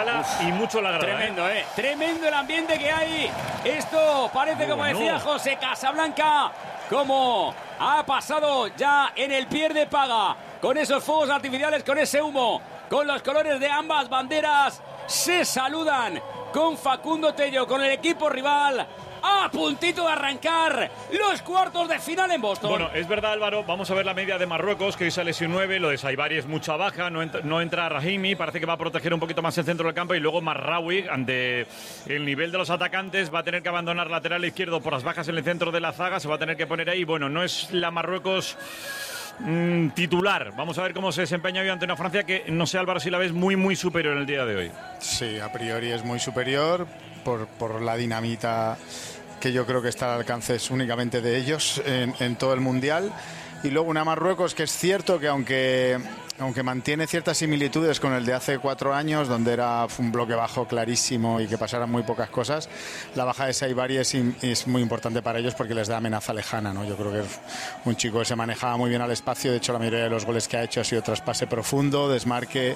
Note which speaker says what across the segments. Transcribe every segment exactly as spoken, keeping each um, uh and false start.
Speaker 1: cala Uf, y mucho la grada.
Speaker 2: Tremendo,
Speaker 1: ¿eh?
Speaker 2: ¿eh? Tremendo el ambiente que hay. Esto parece, como
Speaker 1: bueno.
Speaker 2: decía José Casablanca, como ha pasado ya en el pie de paga, con esos fuegos artificiales, con ese humo, con los colores de ambas banderas. Se saludan con Facundo Tello, con el equipo rival, a puntito de arrancar los cuartos de final en Boston.
Speaker 1: Bueno, es verdad, Álvaro, vamos a ver la media de Marruecos, que hoy sale lesión nueve, lo de Saibari es mucha baja, no entra, no entra Rahimi, parece que va a proteger un poquito más el centro del campo, y luego Marraoui, ante el nivel de los atacantes, va a tener que abandonar lateral izquierdo por las bajas en el centro de la zaga, se va a tener que poner ahí. Bueno, no es la Marruecos mmm, titular. Vamos a ver cómo se desempeña hoy ante una Francia que, no sé, Álvaro, si la ves muy, muy superior en el día de hoy.
Speaker 3: Sí, a priori es muy superior por, por la dinamita que yo creo que está al alcance únicamente de ellos en, en todo el Mundial. Y luego una Marruecos que es cierto que aunque, aunque mantiene ciertas similitudes con el de hace cuatro años, donde era un bloque bajo clarísimo y que pasaran muy pocas cosas, la baja de Saibari es, es muy importante para ellos porque les da amenaza lejana, ¿no? Yo creo que es un chico que se manejaba muy bien al espacio, de hecho la mayoría de los goles que ha hecho ha sido traspase profundo, desmarque,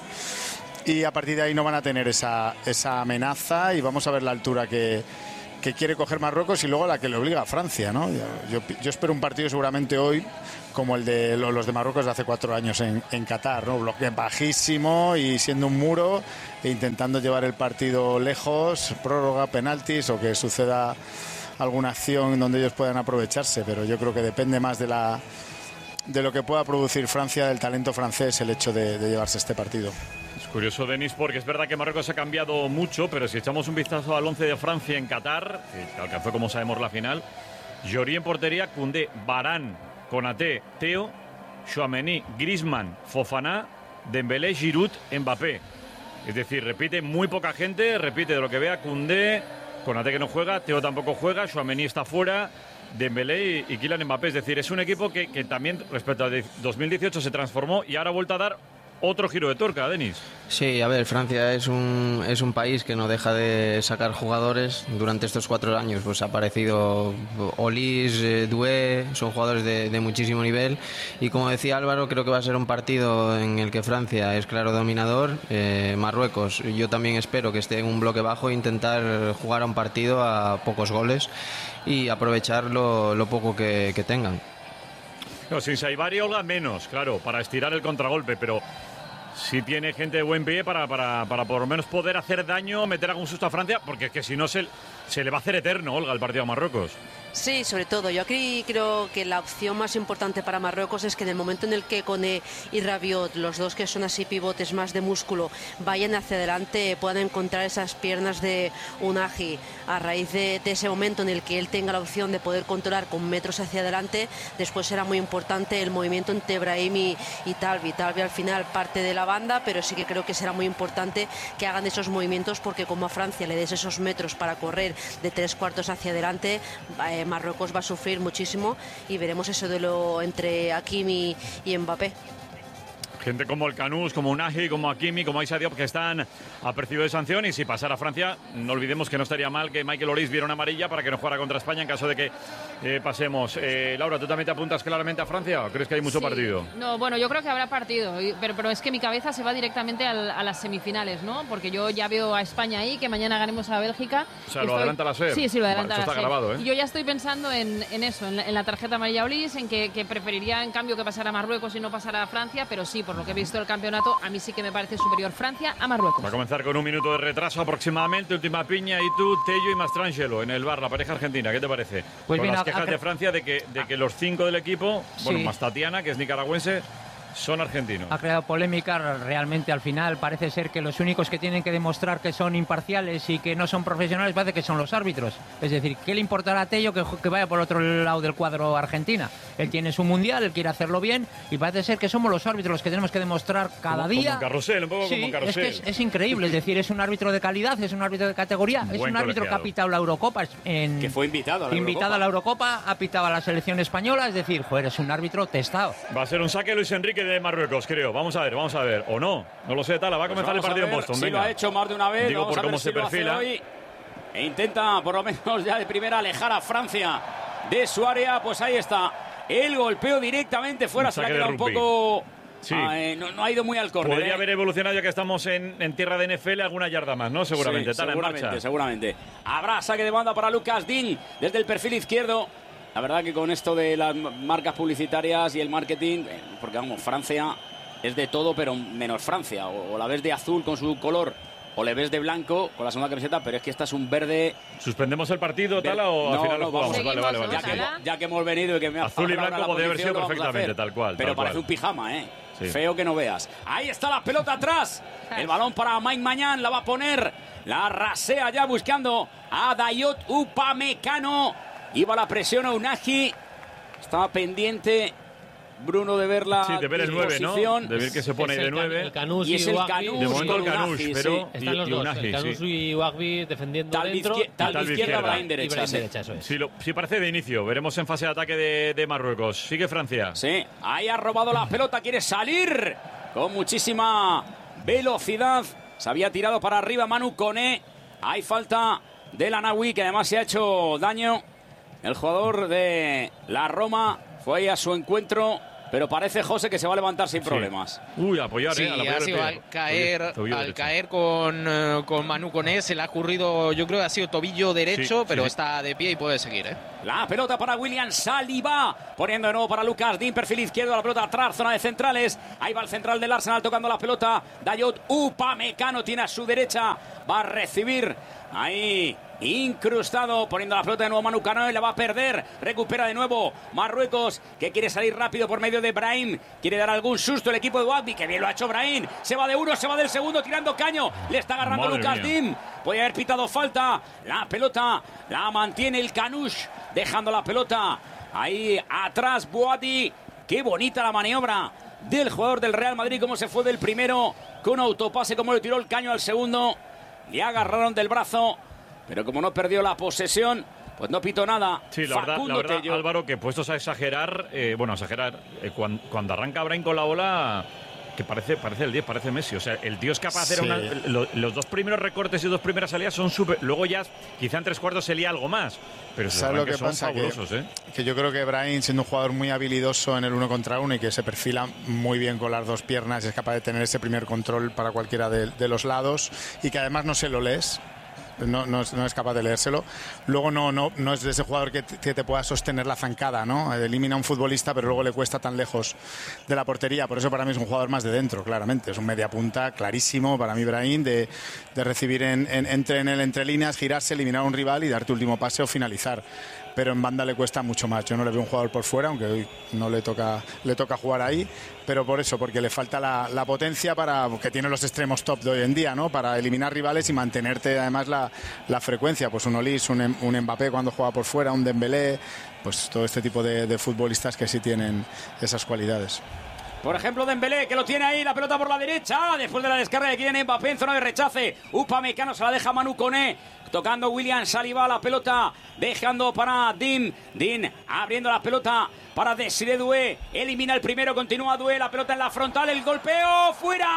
Speaker 3: y a partir de ahí no van a tener esa, esa amenaza, y vamos a ver la altura que que quiere coger Marruecos y luego la que le obliga a Francia, ¿no? Yo, yo, yo espero un partido seguramente hoy como el de los de Marruecos de hace cuatro años en, en Qatar, ¿no? Bloque bajísimo y siendo un muro e intentando llevar el partido lejos, prórroga, penaltis o que suceda alguna acción donde ellos puedan aprovecharse, pero yo creo que depende más de la de lo que pueda producir Francia, del talento francés, el hecho de, de llevarse este partido.
Speaker 1: Es curioso, Denis, porque es verdad que Marruecos ha cambiado mucho, pero si echamos un vistazo al once de Francia en Qatar, que alcanzó, como sabemos, la final, Lloris en portería, Koundé, Varane, Konaté, Theo, Tchouaméni, Griezmann, Fofana, Dembélé, Giroud, Mbappé. Es decir, repite muy poca gente, repite de lo que vea Koundé, Konaté que no juega, Theo tampoco juega, Tchouaméni está fuera, Dembélé y, y Kylian Mbappé. Es decir, es un equipo que, que también respecto a dos mil dieciocho se transformó y ahora ha vuelto a dar otro giro de tuerca, Denis.
Speaker 4: Sí, a ver, Francia es un, es un país que no deja de sacar jugadores. Durante estos cuatro años pues ha aparecido Olis, eh, Doué, son jugadores de, de muchísimo nivel, y como decía Álvaro, creo que va a ser un partido en el que Francia es claro dominador. eh, Marruecos, yo también espero que esté en un bloque bajo e intentar jugar a un partido a pocos goles y aprovechar lo, lo poco que, que tengan.
Speaker 1: No, sin Saibari, Olga, menos, claro, para estirar el contragolpe, pero sí tiene gente de buen pie para, para, para por lo menos poder hacer daño, meter algún susto a Francia, porque es que si no se, se le va a hacer eterno, Olga, el partido a Marruecos.
Speaker 5: Sí, sobre todo. Yo aquí creo que la opción más importante para Marruecos es que en el momento en el que Koné y Rabiot, los dos que son así pivotes más de músculo, vayan hacia adelante, puedan encontrar esas piernas de Unagi. A raíz de, de ese momento en el que él tenga la opción de poder controlar con metros hacia adelante, después será muy importante el movimiento entre Brahim y, y Talbi. Talbi al final parte de la banda, pero sí que creo que será muy importante que hagan esos movimientos, porque como a Francia le des esos metros para correr de tres cuartos hacia adelante, eh, Marruecos va a sufrir muchísimo y veremos ese duelo entre Hakimi y Mbappé.
Speaker 1: Gente como el Canús, como Unagi, como Hakimi, como Issa Diop, que están a percibo de sanción, y si pasara a Francia, no olvidemos que no estaría mal que Michael Oris viera una amarilla para que no jugara contra España en caso de que eh, pasemos. Eh, Laura, ¿tú también te apuntas claramente a Francia o crees que hay mucho
Speaker 6: sí.
Speaker 1: partido?
Speaker 6: No, bueno, yo creo que habrá partido, pero, pero es que mi cabeza se va directamente al, a las semifinales, ¿no? Porque yo ya veo a España ahí, que mañana ganemos a Bélgica.
Speaker 1: O sea, lo
Speaker 6: estoy...
Speaker 1: adelanta la SER.
Speaker 6: Sí, sí, lo adelanta
Speaker 1: vale,
Speaker 6: la
Speaker 1: está
Speaker 6: SER.
Speaker 1: grabado, ¿eh?
Speaker 6: Y yo ya estoy pensando en, en eso, en la, en la tarjeta amarilla Olis, en que, que preferiría en cambio que pasara a Marruecos y no pasara a Francia, pero sí, por lo que he visto el campeonato, a mí sí que me parece superior Francia a Marruecos.
Speaker 1: Va a comenzar con un minuto de retraso aproximadamente. Última piña, y tú, Tello y Mastrangelo en el bar, la pareja argentina. ¿Qué te parece?
Speaker 7: Pues
Speaker 1: con
Speaker 7: bien,
Speaker 1: las
Speaker 7: a,
Speaker 1: quejas
Speaker 7: a,
Speaker 1: de Francia de que, de que los cinco del equipo, bueno,
Speaker 7: sí.
Speaker 1: más Tatiana, que es nicaragüense, son argentinos.
Speaker 7: Ha creado polémica realmente al final. Parece ser que los únicos que tienen que demostrar que son imparciales y que no son profesionales parece que son los árbitros. Es decir, ¿qué le importará a Tello que, que vaya por otro lado del cuadro Argentina? Él tiene su mundial, él quiere hacerlo bien y parece ser que somos los árbitros los que tenemos que demostrar cada
Speaker 1: como,
Speaker 7: día.
Speaker 1: Como un carrusel, un poco
Speaker 7: sí,
Speaker 1: como un carrusel.
Speaker 7: Es que es, es increíble. Es decir, es un árbitro de calidad, es un árbitro de categoría,
Speaker 1: Un
Speaker 7: es
Speaker 1: buen
Speaker 7: un árbitro
Speaker 1: colegiado.
Speaker 7: que ha pitado la Eurocopa. En,
Speaker 2: que fue invitado a la
Speaker 7: invitado
Speaker 2: Eurocopa.
Speaker 7: a la Eurocopa, ha pitado a la selección española. Es decir, joder, es un árbitro testado.
Speaker 1: Va a ser un saque Luis Enrique de Marruecos, creo. Vamos a ver, vamos a ver. O no, no lo sé, Tala. Va a comenzar
Speaker 2: pues
Speaker 1: el partido
Speaker 2: a ver,
Speaker 1: en Boston.
Speaker 2: Si
Speaker 1: Venga.
Speaker 2: lo ha hecho más de una vez.
Speaker 1: Digo
Speaker 2: vamos
Speaker 1: por
Speaker 2: a ver
Speaker 1: cómo
Speaker 2: si
Speaker 1: se
Speaker 2: lo hace
Speaker 1: perfila.
Speaker 2: hoy. E intenta, por lo menos ya de primera, alejar a Francia de su área. Pues ahí está. El golpeo directamente fuera.
Speaker 1: Un
Speaker 2: Se le ha
Speaker 1: saque de
Speaker 2: quedado un
Speaker 1: rugby.
Speaker 2: poco
Speaker 1: Sí.
Speaker 2: Ah, eh, no, no ha ido muy al córner.
Speaker 1: Podría
Speaker 2: eh.
Speaker 1: haber evolucionado, ya que estamos en, en tierra de N F L, alguna yarda más, ¿no? Seguramente.
Speaker 2: Sí,
Speaker 1: Tala,
Speaker 2: seguramente,
Speaker 1: en marcha.
Speaker 2: seguramente. Habrá saque de banda para Lucas Dean desde el perfil izquierdo. La verdad que con esto de las marcas publicitarias y el marketing, eh, porque vamos, Francia es de todo, pero menos Francia. O, o la ves de azul con su color, o le ves de blanco con la segunda camiseta, pero es que esta es un verde.
Speaker 1: ¿Suspendemos el partido, Tala, o
Speaker 2: no,
Speaker 1: al final
Speaker 2: no,
Speaker 1: lo jugamos?
Speaker 6: vamos.
Speaker 1: Vale, vale, vale.
Speaker 2: Ya que, ya que hemos venido y que me ha
Speaker 1: Azul y
Speaker 2: ahora
Speaker 1: blanco
Speaker 2: la
Speaker 1: podría haber sido
Speaker 2: posición, lo vamos a
Speaker 1: perfectamente,
Speaker 2: hacer.
Speaker 1: tal cual.
Speaker 2: Pero
Speaker 1: tal
Speaker 2: parece
Speaker 1: cual.
Speaker 2: un pijama, ¿eh?
Speaker 1: Sí.
Speaker 2: Feo que no veas. Ahí está la pelota atrás. El balón para Mike Mañán, la va a poner. La rasea ya buscando a Dayot Upamecano. Iba la presión a Unagi. Estaba pendiente Bruno de ver la
Speaker 1: Sí, de ver el nueve, ¿no?
Speaker 2: disposición.
Speaker 1: De ver que se pone
Speaker 8: Es
Speaker 1: ahí de
Speaker 8: el Can-
Speaker 1: nueve.
Speaker 8: el Canus
Speaker 2: Y
Speaker 8: y
Speaker 2: es el
Speaker 8: Wagby.
Speaker 2: Canus
Speaker 1: De momento el
Speaker 2: con
Speaker 1: Canush,
Speaker 2: Unagi,
Speaker 1: pero
Speaker 2: sí.
Speaker 1: y,
Speaker 8: Están los
Speaker 1: y
Speaker 8: dos,
Speaker 1: Unagi,
Speaker 8: el Canus
Speaker 1: sí.
Speaker 8: y Wagby defendiendo
Speaker 2: Talvi
Speaker 8: dentro.
Speaker 2: izquier- Talvi
Speaker 1: Talvi
Speaker 2: izquierda,
Speaker 1: izquierda.
Speaker 2: Brahim
Speaker 8: Y
Speaker 2: derecha.
Speaker 8: Brahim
Speaker 2: sí.
Speaker 8: derecha, eso es.
Speaker 1: Sí, lo- sí, parece de inicio. Veremos en fase de ataque de, de Marruecos. Sigue Francia.
Speaker 2: Sí, ahí ha robado la pelota, quiere salir con muchísima velocidad. Se había tirado para arriba Manu Koné. Hay falta del Anawi, que además se ha hecho daño. El jugador de la Roma fue ahí a su encuentro, pero parece, José, que se va a levantar sin
Speaker 1: Sí.
Speaker 2: problemas.
Speaker 1: Uy, apoyar,
Speaker 9: Sí,
Speaker 1: ¿eh? Al
Speaker 9: ha
Speaker 1: apoyar el
Speaker 9: sido
Speaker 1: pie.
Speaker 9: al caer,
Speaker 1: Tobillo- tobillo
Speaker 9: al
Speaker 1: derecho.
Speaker 9: caer con, eh, con Manu Koné, se le ha ocurrido, yo creo que ha sido tobillo derecho,
Speaker 1: Sí,
Speaker 9: pero
Speaker 1: sí.
Speaker 9: está de pie y puede seguir, ¿eh?
Speaker 2: La pelota para William Saliba, poniendo de nuevo para Lucas Dean, perfil izquierdo, la pelota atrás, zona de centrales. Ahí va el central del Arsenal tocando la pelota. Dayot Upamecano tiene a su derecha, va a recibir ahí incrustado, poniendo la pelota de nuevo Manu Koné, la va a perder, recupera de nuevo Marruecos, que quiere salir rápido por medio de Brahim, quiere dar algún susto el equipo de Wagby, que bien lo ha hecho Brahim, se va de uno, se va del segundo, tirando caño, le está agarrando
Speaker 1: Madre
Speaker 2: Lucas
Speaker 1: mía.
Speaker 2: Dean, podía haber pitado falta, la pelota la mantiene el Canush, dejando la pelota ahí atrás Boadi, qué bonita la maniobra del jugador del Real Madrid, cómo se fue del primero, con autopase, como le tiró el caño al segundo, le agarraron del brazo, pero como no perdió la posesión, pues no pitó nada.
Speaker 1: Sí, la verdad,
Speaker 2: Facundo
Speaker 1: la verdad
Speaker 2: Tello.
Speaker 1: Álvaro, que puestos a exagerar, eh, bueno, a exagerar, eh, cuando, cuando arranca Brahim con la bola, que parece, parece el diez, parece Messi. O sea, el tío es capaz de hacer
Speaker 3: Sí.
Speaker 1: una, lo- los dos primeros recortes y dos primeras salidas son súper. Luego ya, quizá en tres cuartos se lía algo más. Pero esos
Speaker 3: ¿Sabes lo
Speaker 1: arranques
Speaker 3: que
Speaker 1: son
Speaker 3: pasa? Que,
Speaker 1: fabulosos, ¿eh?
Speaker 3: que yo creo que Brahim, siendo un jugador muy habilidoso en el uno contra uno y que se perfila muy bien con las dos piernas, es capaz de tener ese primer control para cualquiera de, de los lados y que además no se lo lees. No, no, es, no es capaz de leérselo. Luego no, no, no es de ese jugador que te, que te pueda sostener la zancada, ¿no? Elimina a un futbolista, pero luego le cuesta tan lejos de la portería. Por eso para mí es un jugador más de dentro, claramente. Es un media punta clarísimo para mí, Brahim, de, de recibir en, en, entre, en el entre líneas, girarse, eliminar a un rival y dar tu último pase o finalizar. Pero en banda le cuesta mucho más. Yo no le veo un jugador por fuera, aunque hoy no le toca, le toca jugar ahí, pero por eso, porque le falta la, la potencia para que tiene los extremos top de hoy en día, ¿no? Para eliminar rivales y mantenerte además la, la frecuencia. Pues un Olís, un, un Mbappé cuando juega por fuera, un Dembélé, pues todo este tipo de, de futbolistas que sí tienen esas cualidades.
Speaker 2: Por ejemplo, Dembélé, que lo tiene ahí, la pelota por la derecha, después de la descarga de Kylian Mbappé en zona de rechace. Upamecano se la deja Manu Koné, tocando William Saliba la pelota, dejando para Dean. Dean abriendo la pelota para Desiré Doué, elimina el primero, continúa Doué, la pelota en la frontal, el golpeo,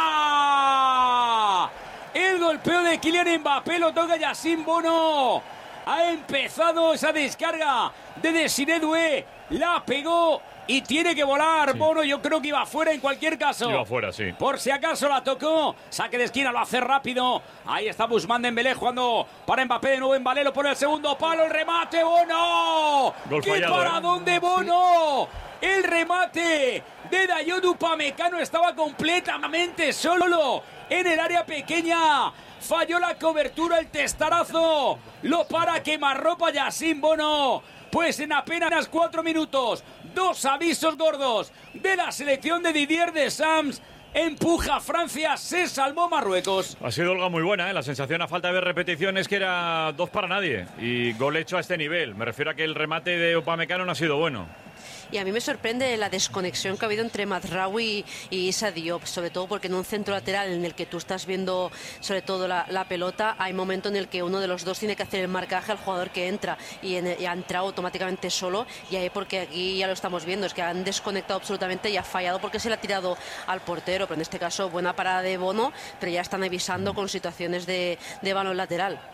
Speaker 2: ¡fuera! El golpeo de Kylian Mbappé lo toca Yassine Bono. Ha empezado esa descarga de Desiré Doué, la pegó y tiene que volar.
Speaker 1: Sí.
Speaker 2: Bono, yo creo que iba fuera en cualquier caso.
Speaker 1: Iba fuera, sí.
Speaker 2: Por si acaso la tocó. Saque de esquina, lo hace rápido. Ahí está Ousmane Dembélé jugando para Mbappé de nuevo. Mbappé lo pone el segundo palo. El remate, Bono.
Speaker 1: Gol
Speaker 2: ¡Qué
Speaker 1: fallado,
Speaker 2: paradón
Speaker 1: ¿eh?
Speaker 2: de Bono! El remate de Dayot Upamecano estaba completamente solo en el área pequeña. Falló la cobertura, el testarazo. Lo para quemarropa Yassine Bono. Pues en apenas cuatro minutos, dos avisos gordos de la selección de Didier Deschamps. Empuja a Francia, se salvó Marruecos.
Speaker 1: Ha sido Olga muy buena, ¿eh? La sensación a falta de ver repeticiones que era dos para nadie. Y gol hecho a este nivel. Me refiero a que el remate de Upamecano no ha sido bueno.
Speaker 5: Y a mí me sorprende la desconexión que ha habido entre Mazraoui y Issa Diop, sobre todo porque en un centro lateral en el que tú estás viendo sobre todo la, la pelota, hay momento en el que uno de los dos tiene que hacer el marcaje al jugador que entra y, en, y ha entrado automáticamente solo, y ahí porque aquí ya lo estamos viendo, es que han desconectado absolutamente y ha fallado porque se le ha tirado al portero, pero en este caso buena parada de Bono, pero ya están avisando con situaciones de, de balón lateral.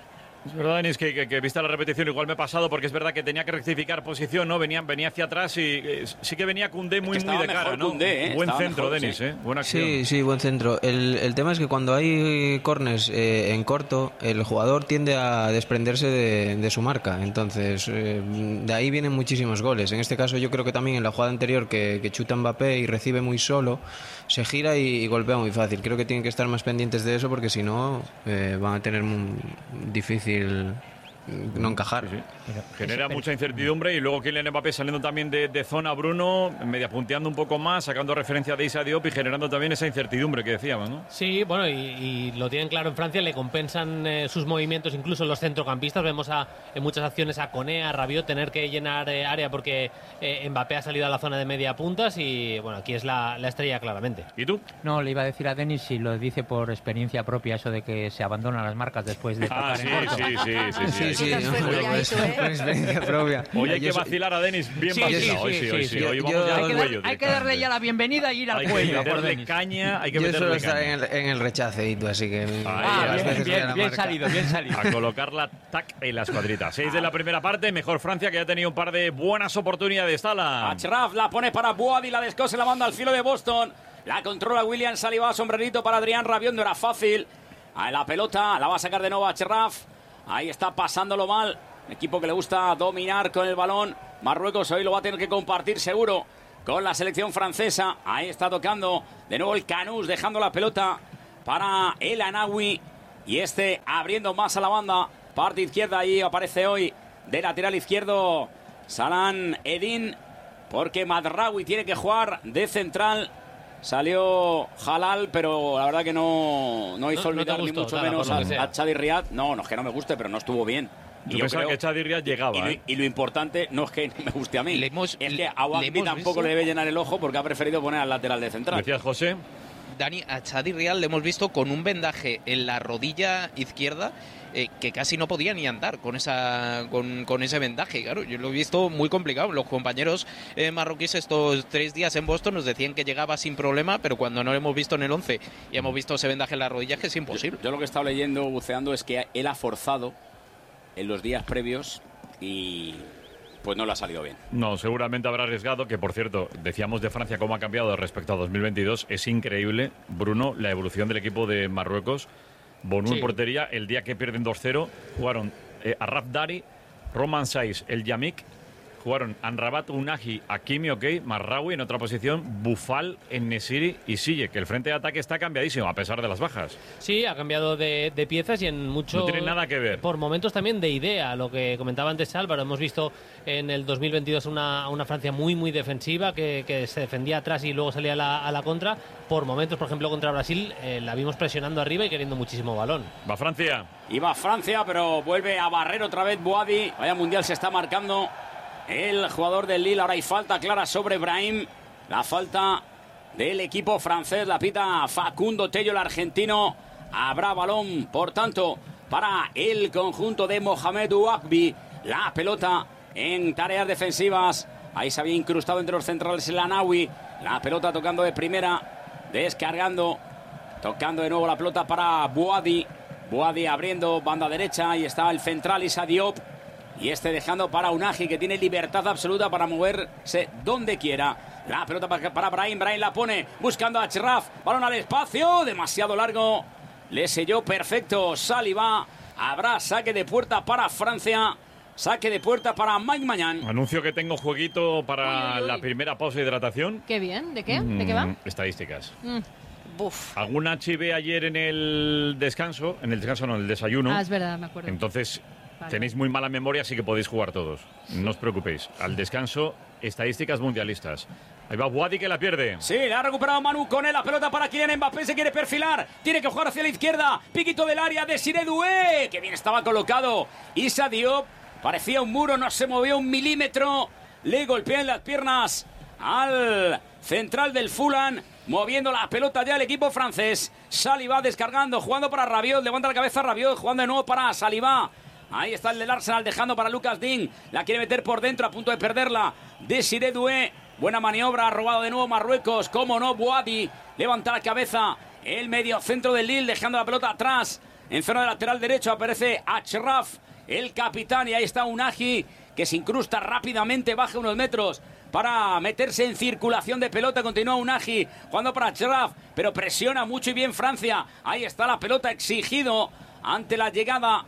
Speaker 1: Es verdad, Denis, que, que, que vista la repetición igual me he pasado porque es verdad que tenía que rectificar posición, ¿no? Venía, venía hacia atrás y eh, sí que venía Koundé muy,
Speaker 2: es que
Speaker 1: muy de cara, ¿no?
Speaker 2: Koundé, ¿eh?
Speaker 1: Buen
Speaker 2: estaba
Speaker 1: centro,
Speaker 2: mejor,
Speaker 1: Denis,
Speaker 2: sí.
Speaker 1: ¿eh? Buena acción.
Speaker 4: Sí, sí, buen centro. El, el tema es que cuando hay corners eh, en corto, el jugador tiende a desprenderse de, de su marca. Entonces, eh, de ahí vienen muchísimos goles. En este caso, yo creo que también en la jugada anterior que, que chuta Mbappé y recibe muy solo, se gira y, y golpea muy fácil. Creo que tienen que estar más pendientes de eso porque si no, eh, van a tener muy difícil no encajar.
Speaker 1: Sí, sí. Genera mucha incertidumbre y luego Kylian Mbappé saliendo también de, de zona, Bruno, media punteando un poco más, sacando referencia de Issa Diop y generando también esa incertidumbre que decíamos, ¿no?
Speaker 8: Sí, bueno, y, y lo tienen claro en Francia, le compensan eh, sus movimientos incluso los centrocampistas. Vemos a, en muchas acciones a Koné, a Rabiot tener que llenar eh, área porque eh, Mbappé ha salido a la zona de media puntas y bueno, aquí es la, la estrella claramente.
Speaker 1: ¿Y tú?
Speaker 7: No, le iba a decir a Denis si lo dice por experiencia propia, eso de que se abandonan las marcas después de
Speaker 1: Ah,
Speaker 7: tocar
Speaker 1: sí,
Speaker 7: en corto.
Speaker 1: sí, sí, sí, sí.
Speaker 4: Sí,
Speaker 5: Estás
Speaker 4: no,
Speaker 5: feliz ahí,
Speaker 4: pues,
Speaker 5: tú, ¿eh?
Speaker 4: por experiencia propia.
Speaker 1: Hoy hay
Speaker 4: Yo
Speaker 1: que
Speaker 4: soy-
Speaker 1: vacilar a Denis bien
Speaker 7: Sí,
Speaker 1: vacilado.
Speaker 7: sí,
Speaker 1: Hoy
Speaker 7: sí,
Speaker 1: sí, hoy
Speaker 7: sí,
Speaker 1: sí.
Speaker 4: sí.
Speaker 1: Hoy
Speaker 4: Yo-
Speaker 1: vamos
Speaker 4: yo-
Speaker 1: ya
Speaker 7: Hay
Speaker 1: al
Speaker 7: que,
Speaker 1: cuello.
Speaker 7: dar- hay que darle ya la bienvenida y ir al
Speaker 1: Hay
Speaker 7: cuello.
Speaker 1: que
Speaker 7: a por
Speaker 1: meterle
Speaker 7: Denis.
Speaker 1: caña, hay que
Speaker 4: Yo suelo
Speaker 1: meterle
Speaker 4: estar
Speaker 1: caña.
Speaker 4: en el, en el rechaceíto, así que...
Speaker 7: Ah,
Speaker 1: Ahí,
Speaker 7: bien,
Speaker 1: ahí,
Speaker 7: bien,
Speaker 4: veces
Speaker 7: bien,
Speaker 4: la marca.
Speaker 7: salido, bien salido.
Speaker 1: A colocarla tac en la escuadrita. Seis de la primera parte, mejor Francia, que ya ha tenido un par de buenas oportunidades. Tala.
Speaker 2: Achraf la pone para Boadi, la descose, la manda al filo de Boston. La controla William Saliba, sombrerito para Adrián Rabiot, no era fácil. A la pelota, la va a sacar de nuevo Achraf. Ahí está pasándolo mal. Equipo que le gusta dominar con el balón. Marruecos hoy lo va a tener que compartir seguro con la selección francesa. Ahí está tocando de nuevo el Canús, dejando la pelota para el Anawi. Y este abriendo más a la banda. Parte izquierda, ahí aparece hoy de lateral izquierdo Salah Eddin. Porque Madraoui tiene que jugar de central. Salió Halal, pero la verdad que no, no hizo
Speaker 8: No- no te
Speaker 2: olvidar ni
Speaker 8: gustó,
Speaker 2: mucho
Speaker 8: Tala,
Speaker 2: menos
Speaker 8: por lo
Speaker 2: a,
Speaker 8: que sea.
Speaker 2: a Chadi Riad. No, no es que no me guste, pero no estuvo bien. Y
Speaker 1: Yo
Speaker 2: yo
Speaker 1: pensaba
Speaker 2: creo-
Speaker 1: que Chadi Riad llegaba,
Speaker 2: y, lo,
Speaker 1: ¿eh?
Speaker 2: y lo importante no es que no me guste a mí,
Speaker 9: Le hemos-
Speaker 2: es que
Speaker 9: le-
Speaker 2: a Wagby
Speaker 9: le hemos
Speaker 2: tampoco
Speaker 9: visto-
Speaker 2: le debe llenar el ojo porque ha preferido poner al lateral de central.
Speaker 1: Decías, José.
Speaker 9: Dani, a Chadi Riad le hemos visto con un vendaje en la rodilla izquierda eh, que casi no podía ni andar con esa con, con ese vendaje. Claro, yo lo he visto muy complicado. Los compañeros eh, marroquíes estos tres días en Boston nos decían que llegaba sin problema, pero cuando no lo hemos visto en el once y hemos visto ese vendaje en la rodilla, que es imposible.
Speaker 2: Yo, yo lo que he estado leyendo, buceando, es que él ha forzado en los días previos y pues no le ha salido bien.
Speaker 1: No, seguramente habrá arriesgado, que por cierto, decíamos de Francia cómo ha cambiado respecto a dos mil veintidós. Es increíble, Bruno, la evolución del equipo de Marruecos. Bonú
Speaker 8: Sí.
Speaker 1: en portería, el día que pierden dos cero, jugaron eh, Arraf Dari, Roman Saiz, el Yamik, jugaron Anrabat, Unahi, Hakimi, ok, Marraoui en otra posición, Bufal, Nesiri y Sille, que el frente de ataque está cambiadísimo a pesar de las bajas.
Speaker 8: Sí, ha cambiado de, de piezas y en mucho...
Speaker 1: No tiene nada que ver.
Speaker 8: Por momentos también de idea, lo que comentaba antes Álvaro. Hemos visto en el dos mil veintidós una, una Francia muy, muy defensiva, que, que se defendía atrás y luego salía a la, a la contra. Por momentos, por ejemplo, contra Brasil, eh, la vimos presionando arriba y queriendo muchísimo balón.
Speaker 1: Va Francia.
Speaker 2: Iba Francia, pero vuelve a barrer otra vez Boadi. Vaya mundial se está marcando el jugador del Lille. Ahora hay falta clara sobre Brahim. La falta del equipo francés. La pita Facundo Tello, el argentino. Habrá balón, por tanto, para el conjunto de Mohamed Ouakbi. La pelota en tareas defensivas. Ahí se había incrustado entre los centrales el Anawi. La pelota tocando de primera. Descargando. Tocando de nuevo la pelota para Boadi. Boadi abriendo banda derecha. Ahí está el central Issa Diop. Y este dejando para Unahi, que tiene libertad absoluta para moverse donde quiera. La pelota para, para Brahim. Brahim la pone buscando a Achraf. Balón al espacio. Demasiado largo. Le selló perfecto Saliba. Habrá saque de puerta para Francia. Saque de puerta para Mike Mañán.
Speaker 1: Anuncio que tengo jueguito para
Speaker 6: Uy, uy, uy.
Speaker 1: la primera pausa de hidratación.
Speaker 6: Qué bien, ¿de qué? ¿De qué va?
Speaker 1: Mm, Estadísticas.
Speaker 6: Mm.
Speaker 5: Buf.
Speaker 1: ¿Alguna H B ayer en el descanso? En el descanso no, en el desayuno.
Speaker 6: Ah, es verdad, me acuerdo.
Speaker 1: Entonces,
Speaker 6: Vale.
Speaker 1: tenéis muy mala memoria, así que podéis jugar todos. No os preocupéis. Al descanso, estadísticas mundialistas. Ahí va Boadi, que la pierde.
Speaker 2: Sí, la ha recuperado Manu con él. La pelota para Kylian Mbappé. Se quiere perfilar. Tiene que jugar hacia la izquierda. Piquito del área de Desiré Doué. Que bien estaba colocado. Issa Diop. Parecía un muro. No se movió un milímetro. Le golpea en las piernas al central del Fulham. Moviendo la pelota ya el equipo francés. Saliba descargando. Jugando para Rabiot. Levanta la cabeza Rabiot. Jugando de nuevo para Saliba. Ahí está el del Arsenal dejando para Lucas Digne. La quiere meter por dentro, a punto de perderla. Desiré Doué. Buena maniobra, ha robado de nuevo Marruecos. Cómo no, Boadi. Levanta la cabeza el medio centro del Lille, dejando la pelota atrás. En zona de lateral derecho aparece Achraf, el capitán, y ahí está Unagi, que se incrusta rápidamente, baja unos metros para meterse en circulación de pelota. Continúa Unagi jugando para Achraf, pero presiona mucho y bien Francia. Ahí está la pelota, exigido ante la llegada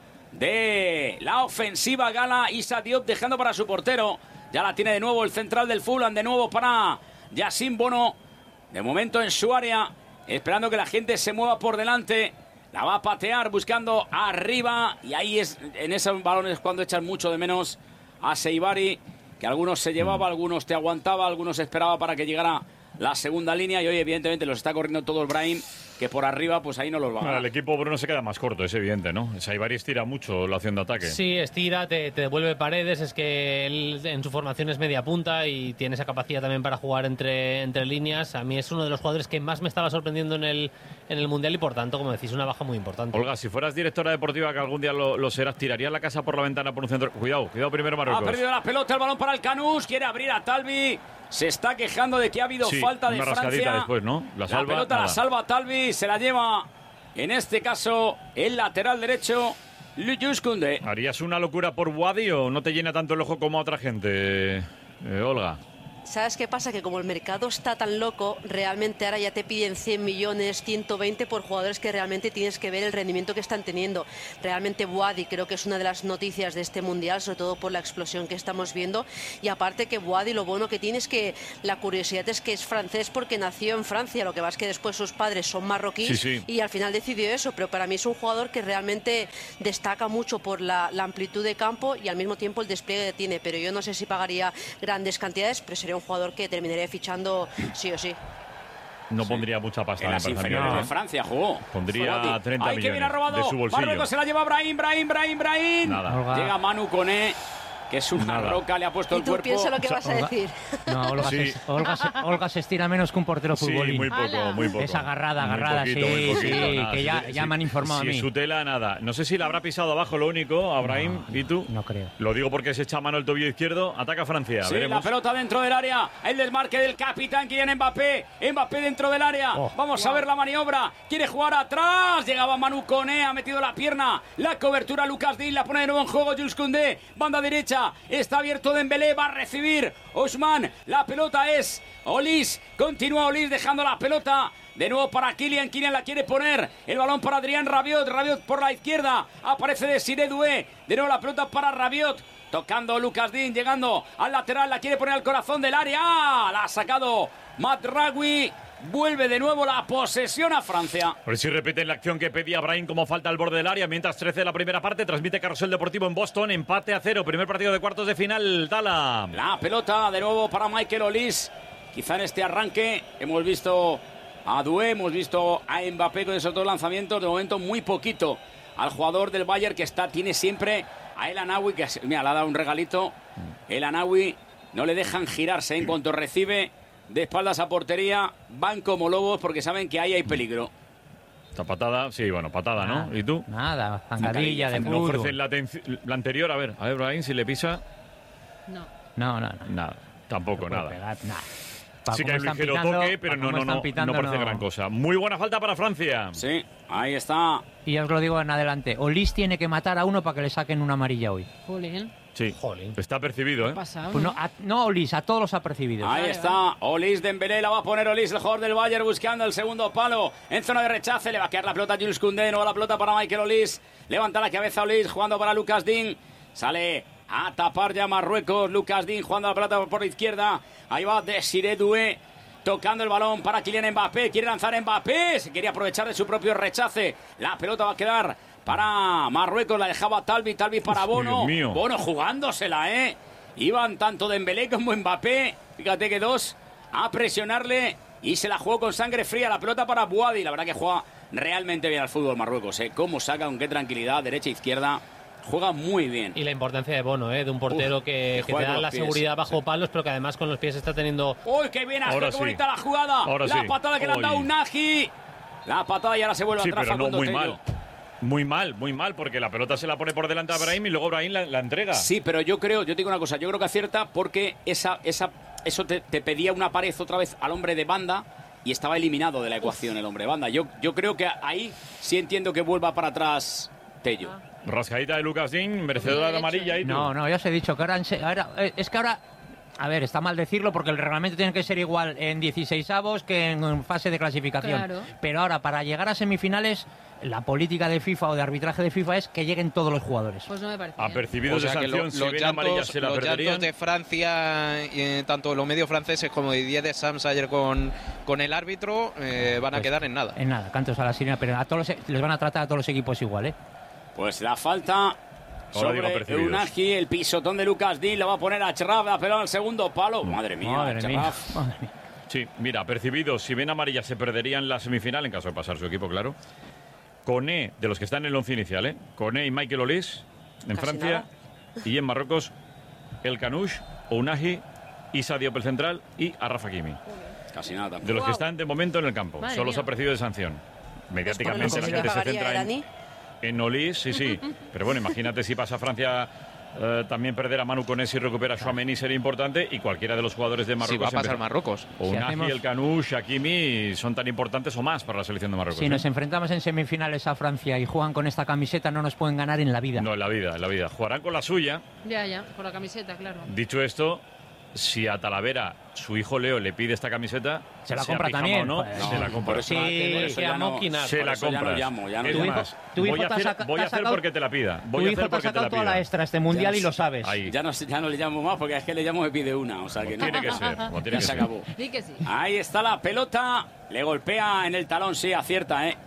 Speaker 2: de la ofensiva gala. Issa Diop dejando para su portero. Ya la tiene de nuevo el central del Fulham, de nuevo para Yassine Bono. De momento en su área, esperando que la gente se mueva por delante. La va a patear buscando arriba. Y ahí es, en esos balones cuando echan mucho de menos a Seibari, que algunos se llevaba, algunos te aguantaba, algunos esperaba para que llegara la segunda línea. Y hoy evidentemente los está corriendo todo el Brahim, que por arriba pues ahí no los va a ganar.
Speaker 1: El equipo Bruno se queda más corto, es evidente, ¿no? Saibari estira mucho la acción de ataque.
Speaker 8: Sí, estira, te, te devuelve paredes, es que él en su formación es media punta y tiene esa capacidad también para jugar entre, entre líneas. A mí es uno de los jugadores que más me estaba sorprendiendo en el, en el Mundial y por tanto, como decís, una baja muy importante.
Speaker 1: Olga, si fueras directora deportiva, que algún día lo, lo serás, ¿tirarías la casa por la ventana por un centro? Cuidado, cuidado primero Marruecos.
Speaker 2: Ha perdido la pelota, el balón para el Canús, quiere abrir a Talbi. Se está quejando de que ha habido
Speaker 1: sí,
Speaker 2: falta de
Speaker 1: una
Speaker 2: Francia.
Speaker 1: rascadita después, ¿no? La, salva,
Speaker 2: la pelota
Speaker 1: nada.
Speaker 2: la salva Talbi, se la lleva, en este caso, el lateral derecho, Jules Koundé.
Speaker 1: ¿Harías una locura por Wadi o no te llena tanto el ojo como a otra gente, eh, Olga?
Speaker 5: ¿Sabes qué pasa? Que como el mercado está tan loco, realmente ahora ya te piden cien millones, ciento veinte por jugadores que realmente tienes que ver el rendimiento que están teniendo. Realmente Wadi creo que es una de las noticias de este Mundial, sobre todo por la explosión que estamos viendo. Y aparte que Wadi lo bueno que tiene es que la curiosidad es que es francés porque nació en Francia. Lo que pasa es que después sus padres son marroquíes
Speaker 1: sí, sí.
Speaker 5: y al final decidió eso. Pero para mí es un jugador que realmente destaca mucho por la, la amplitud de campo y al mismo tiempo el despliegue que tiene. Pero yo no sé si pagaría grandes cantidades, pero sería un jugador que terminaría fichando sí o sí.
Speaker 1: No sí. pondría mucha pasta
Speaker 2: en las inferiores de Francia jugó.
Speaker 1: Pondría treinta
Speaker 2: Ay,
Speaker 1: millones
Speaker 2: que viene robado.
Speaker 1: de su bolsillo.
Speaker 2: Marruecos se la lleva Brahim, Brahim, Brahim, Brahim.
Speaker 1: Nada.
Speaker 2: Llega Manu Koné, que es una Nada. roca, le ha puesto
Speaker 5: ¿Y
Speaker 2: el
Speaker 5: tú
Speaker 2: cuerpo.
Speaker 5: piensa lo que vas a
Speaker 7: Olga,
Speaker 5: decir?
Speaker 7: No, Olga,
Speaker 1: sí.
Speaker 7: se, Olga, se, Olga se estira menos que un portero futbolín.
Speaker 1: Sí, muy poco,
Speaker 6: ¡Hala!
Speaker 1: muy poco.
Speaker 7: Es agarrada,
Speaker 1: Muy
Speaker 7: agarrada,
Speaker 1: poquito,
Speaker 7: sí,
Speaker 1: muy poquito,
Speaker 7: sí,
Speaker 1: nada.
Speaker 7: que ya,
Speaker 1: Sí,
Speaker 7: ya me han informado
Speaker 1: sí,
Speaker 7: a mí.
Speaker 1: su tela, nada. No sé si la habrá pisado abajo, lo único, a Brahim.
Speaker 7: No,
Speaker 1: ¿Y tú?
Speaker 7: No creo.
Speaker 1: Lo digo porque se echa mano el tobillo izquierdo. Ataca Francia,
Speaker 2: Sí,
Speaker 1: veremos.
Speaker 2: la pelota dentro del área. El desmarque del capitán Kylian Mbappé. Mbappé dentro del área.
Speaker 7: Oh,
Speaker 2: Vamos
Speaker 7: wow.
Speaker 2: a ver la maniobra. Quiere jugar atrás. Llegaba Manu Koné, ha metido la pierna. La cobertura Lucas Digne, la pone de nuevo en juego Jules Koundé. Banda derecha. Está abierto Dembélé, va a recibir Ousmane, la pelota es Olis, continúa Olis dejando la pelota de nuevo para Kylian, Kylian la quiere poner, el balón para Adrien Rabiot, Rabiot por la izquierda, aparece Desiré Doué, de nuevo la pelota para Rabiot, tocando Lucas Digne, llegando al lateral, la quiere poner al corazón del área, la ha sacado Matraoui. Vuelve de nuevo la posesión a Francia.
Speaker 1: A ver si repiten la acción que pedía Brahim como falta al borde del área. Mientras trece la primera parte, transmite Carrusel Deportivo en Boston. Empate a cero. Primer partido de cuartos de final. Tala.
Speaker 2: La pelota de nuevo para Michael Olis. Quizá en este arranque hemos visto a Doué, hemos visto a Mbappé con esos dos lanzamientos. De momento muy poquito al jugador del Bayern que está, tiene siempre a El Anaoui, que mira, le ha dado un regalito. El Anaoui no le dejan girarse en cuanto recibe. De espaldas a portería, van como lobos porque saben que ahí hay peligro.
Speaker 1: Esta patada, sí, bueno, patada, ¿no?
Speaker 7: Nada,
Speaker 1: ¿Y tú?
Speaker 7: Nada, zancadilla de
Speaker 1: No
Speaker 7: fútbol.
Speaker 1: ofrecen la, la anterior, a ver, a ver, Brahim, si le pisa.
Speaker 6: No.
Speaker 7: No, no, no.
Speaker 1: Nada, tampoco,
Speaker 7: No puede
Speaker 1: nada.
Speaker 7: pegar, nada. Pa'
Speaker 1: Sí que
Speaker 7: cómo
Speaker 1: hay un
Speaker 7: están
Speaker 1: ligero
Speaker 7: pitando,
Speaker 1: toque, pero
Speaker 7: pa'
Speaker 1: no,
Speaker 7: cómo
Speaker 1: no,
Speaker 7: están
Speaker 1: no,
Speaker 7: pitando,
Speaker 1: no parece
Speaker 7: no.
Speaker 1: gran cosa. Muy buena falta para Francia.
Speaker 2: Sí, ahí está.
Speaker 7: Y ya os lo digo en adelante, Olis tiene que matar a uno para que le saquen una amarilla hoy.
Speaker 6: Jolín.
Speaker 1: Sí,
Speaker 8: Jolín.
Speaker 1: está percibido, ¿eh?
Speaker 6: ¿Qué ha pasado?
Speaker 7: Pues no, a, no Olis, a todos los apercibidos.
Speaker 2: Ahí
Speaker 6: Vale,
Speaker 2: está, Olis Dembélé, la va a poner Olis, el jugador del Bayern, buscando el segundo palo en zona de rechace, le va a quedar la pelota a Jules Koundé, no la pelota para Michael Olis, levanta la cabeza Olis, jugando para Lucas Digne, sale a tapar ya Marruecos, Lucas Digne jugando la pelota por la izquierda, ahí va Desiré Doué, tocando el balón para Kylian Mbappé, quiere lanzar Mbappé, se quería aprovechar de su propio rechace, la pelota va a quedar para Marruecos, la dejaba Talbi, Talbi para
Speaker 1: Uf,
Speaker 2: Bono,
Speaker 1: Dios mío.
Speaker 2: Bono jugándosela, ¿eh? Iban tanto Dembélé como Mbappé, fíjate que dos, a presionarle y se la jugó con sangre fría, la pelota para Bouadi, la verdad que juega realmente bien al fútbol Marruecos, ¿eh? Cómo saca, con qué tranquilidad, derecha, izquierda, juega muy bien.
Speaker 8: Y la importancia de Bono, ¿eh? De un portero
Speaker 2: Uf,
Speaker 8: que,
Speaker 2: que
Speaker 8: que
Speaker 2: juega
Speaker 8: te
Speaker 2: con
Speaker 8: da
Speaker 2: los
Speaker 8: la
Speaker 2: pies.
Speaker 8: seguridad bajo
Speaker 2: Sí.
Speaker 8: palos, pero que además con los pies está teniendo...
Speaker 2: ¡Uy, qué bien!
Speaker 1: Ahora
Speaker 2: ¡Qué
Speaker 1: sí.
Speaker 2: bonita la jugada!
Speaker 1: Ahora
Speaker 2: la
Speaker 1: sí.
Speaker 2: patada que le han dado
Speaker 1: Uy.
Speaker 2: un Nagy. La patada y ahora se vuelve
Speaker 1: Sí,
Speaker 2: atrás
Speaker 1: pero no
Speaker 2: Facundo
Speaker 1: muy
Speaker 2: Tello.
Speaker 1: mal. Muy mal, muy mal, porque la pelota se la pone por delante a Brahim y luego Brahim la, la entrega.
Speaker 2: Sí, pero yo creo, yo te digo una cosa, yo creo que acierta porque esa, esa, eso te, te pedía una pared otra vez al hombre de banda y estaba eliminado de la ecuación el hombre banda. Yo, yo creo que ahí sí entiendo que vuelva para atrás Tello.
Speaker 1: Rascadita de Lucas Digne, merecedora de amarilla. ¿Y tú?
Speaker 7: No, no, ya os he dicho que ahora, ahora es que ahora, a ver, está mal decirlo porque el reglamento tiene que ser igual en dieciseisavos que en fase de clasificación.
Speaker 6: Claro.
Speaker 7: Pero ahora, para llegar a semifinales, la política de FIFA o de arbitraje de FIFA es que lleguen todos los jugadores.
Speaker 6: Pues no me parece.
Speaker 1: Apercibidos
Speaker 9: O sea
Speaker 1: de
Speaker 9: que
Speaker 1: sanción,
Speaker 9: lo-
Speaker 1: si
Speaker 9: los
Speaker 1: ven amarilla
Speaker 9: llantos,
Speaker 1: se la
Speaker 9: los
Speaker 1: perderían.
Speaker 9: llantos de Francia, eh, tanto los medios franceses como Didier Deschamps ayer con, con el árbitro, eh, van a
Speaker 7: Pues,
Speaker 9: quedar en nada.
Speaker 7: En nada, cantos a la sirena, pero a todos los- les van a tratar a todos los equipos igual, ¿eh?
Speaker 2: Pues la falta
Speaker 1: Ahora digo
Speaker 2: sobre
Speaker 1: apercibidos.
Speaker 2: Unagi, el pisotón de Lucas Digne, lo va a poner a Cherraf, la pelota al segundo palo. Madre mía,
Speaker 7: Madre mía,
Speaker 2: Cherraf.
Speaker 7: madre mía.
Speaker 1: Sí, mira, percibidos, si ven amarilla se perderían la semifinal en caso de pasar su equipo, claro. Coné, de los que están en el once inicial, ¿eh? Coné y Michael Olise en
Speaker 5: Casi
Speaker 1: Francia.
Speaker 5: nada.
Speaker 1: Y en Marruecos, El Canouche, Ounahi, Issa Diop el central y Arraf Hakimi.
Speaker 2: Casi nada.
Speaker 1: De los que están de momento en el campo.
Speaker 6: Madre
Speaker 1: Son los
Speaker 6: mía.
Speaker 1: apercibidos de sanción. Mediáticamente
Speaker 5: Por
Speaker 1: la
Speaker 5: lo que
Speaker 1: gente se
Speaker 5: pagaría,
Speaker 1: centra
Speaker 5: ¿eh, Dani?
Speaker 1: en, en Olise, sí, sí. Pero bueno, imagínate si pasa a Francia. eh, también perder a Manu Koné y recupera a Tchouaméni sería importante, y cualquiera de los jugadores de
Speaker 9: Si
Speaker 1: Marruecos
Speaker 9: va a pasar
Speaker 1: empezar.
Speaker 9: Marruecos.
Speaker 1: O
Speaker 7: Si
Speaker 1: Unagi,
Speaker 7: hacemos-
Speaker 1: el Canouche, Hakimi son tan importantes o más para la selección de Marruecos.
Speaker 7: Si
Speaker 1: ¿eh?
Speaker 7: nos enfrentamos en semifinales a Francia y juegan con esta camiseta, no nos pueden ganar en la vida.
Speaker 1: No, en la vida, en la vida. Jugarán con la suya.
Speaker 6: Ya, ya, por la camiseta, claro.
Speaker 1: Dicho esto, si a Talavera su hijo Leo le pide esta camiseta,
Speaker 7: Se la
Speaker 1: sea
Speaker 7: compra
Speaker 1: pijama
Speaker 7: también.
Speaker 1: o no,
Speaker 7: Pues,
Speaker 1: se la compra.
Speaker 2: Por eso,
Speaker 7: Sí,
Speaker 2: por eso
Speaker 8: que
Speaker 2: ya no,
Speaker 8: amoquinar,
Speaker 1: se
Speaker 2: por
Speaker 1: la
Speaker 2: eso ya no
Speaker 1: compras.
Speaker 2: llamo, ya no
Speaker 1: Es
Speaker 7: Tu
Speaker 2: llamo.
Speaker 7: hijo-
Speaker 1: más,
Speaker 7: tu hijo
Speaker 1: voy a
Speaker 7: te ha
Speaker 1: hacer,
Speaker 7: saca-
Speaker 1: voy
Speaker 7: te
Speaker 1: a
Speaker 7: ha
Speaker 1: hacer
Speaker 7: sacado-
Speaker 1: porque te la pida. Voy
Speaker 7: Tu
Speaker 1: a
Speaker 7: hijo
Speaker 1: hacer
Speaker 7: te ha
Speaker 1: porque te
Speaker 7: sacado
Speaker 1: la
Speaker 7: toda
Speaker 1: pida.
Speaker 7: la extra este mundial y lo sabes.
Speaker 1: Ahí.
Speaker 2: Ya no, ya no le llamo más porque es que le llamo me pide una. O sea que no.
Speaker 1: Tiene que ser, como tiene
Speaker 2: Ya
Speaker 1: que
Speaker 2: se
Speaker 1: ser.
Speaker 2: acabó.
Speaker 6: Sí que sí.
Speaker 2: Ahí está la pelota. Le golpea en el talón, sí, acierta, ¿eh?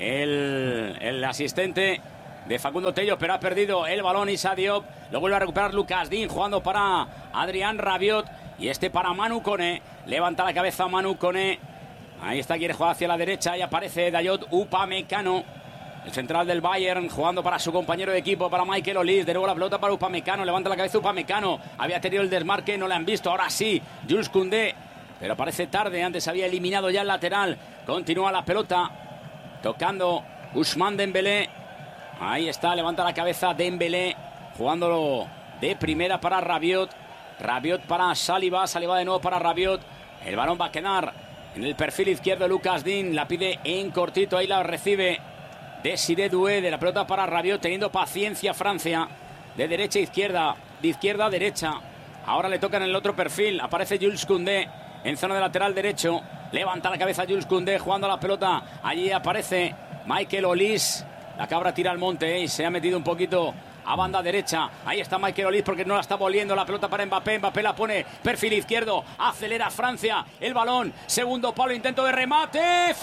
Speaker 2: El, el asistente de Facundo Tello, pero ha perdido el balón Issa Diop. Lo vuelve a recuperar Lucas Digne jugando para Adrián Rabiot. Y este para Manu Koné. Levanta la cabeza Manu Koné. Ahí está, quiere jugar hacia la derecha y aparece Dayot Upamecano, el central del Bayern, jugando para su compañero de equipo, para Michael Olise. De nuevo la pelota para Upamecano, levanta la cabeza Upamecano. Había tenido el desmarque, no le han visto, ahora sí, Jules Koundé. Pero aparece tarde, antes había eliminado ya el lateral. Continúa la pelota, tocando Ousmane Dembélé. Ahí está, levanta la cabeza Dembélé, jugándolo de primera para Rabiot. Rabiot para Saliba, Saliba de nuevo para Rabiot. El balón va a quedar en el perfil izquierdo Lucas Digne, la pide en cortito, ahí la recibe Desiré Doué, de la pelota para Rabiot, teniendo paciencia Francia, de derecha a izquierda, de izquierda a derecha. Ahora le toca en el otro perfil, aparece Jules Koundé en zona de lateral derecho, levanta la cabeza Jules Koundé jugando la pelota, allí aparece Michael Olise, la cabra tira al monte, ¿eh? Y se ha metido un poquito a banda derecha. Ahí está Michael Olise porque no la está volviendo. La pelota para Mbappé. Mbappé la pone perfil izquierdo. Acelera Francia. El balón. Segundo palo. Intento de remate.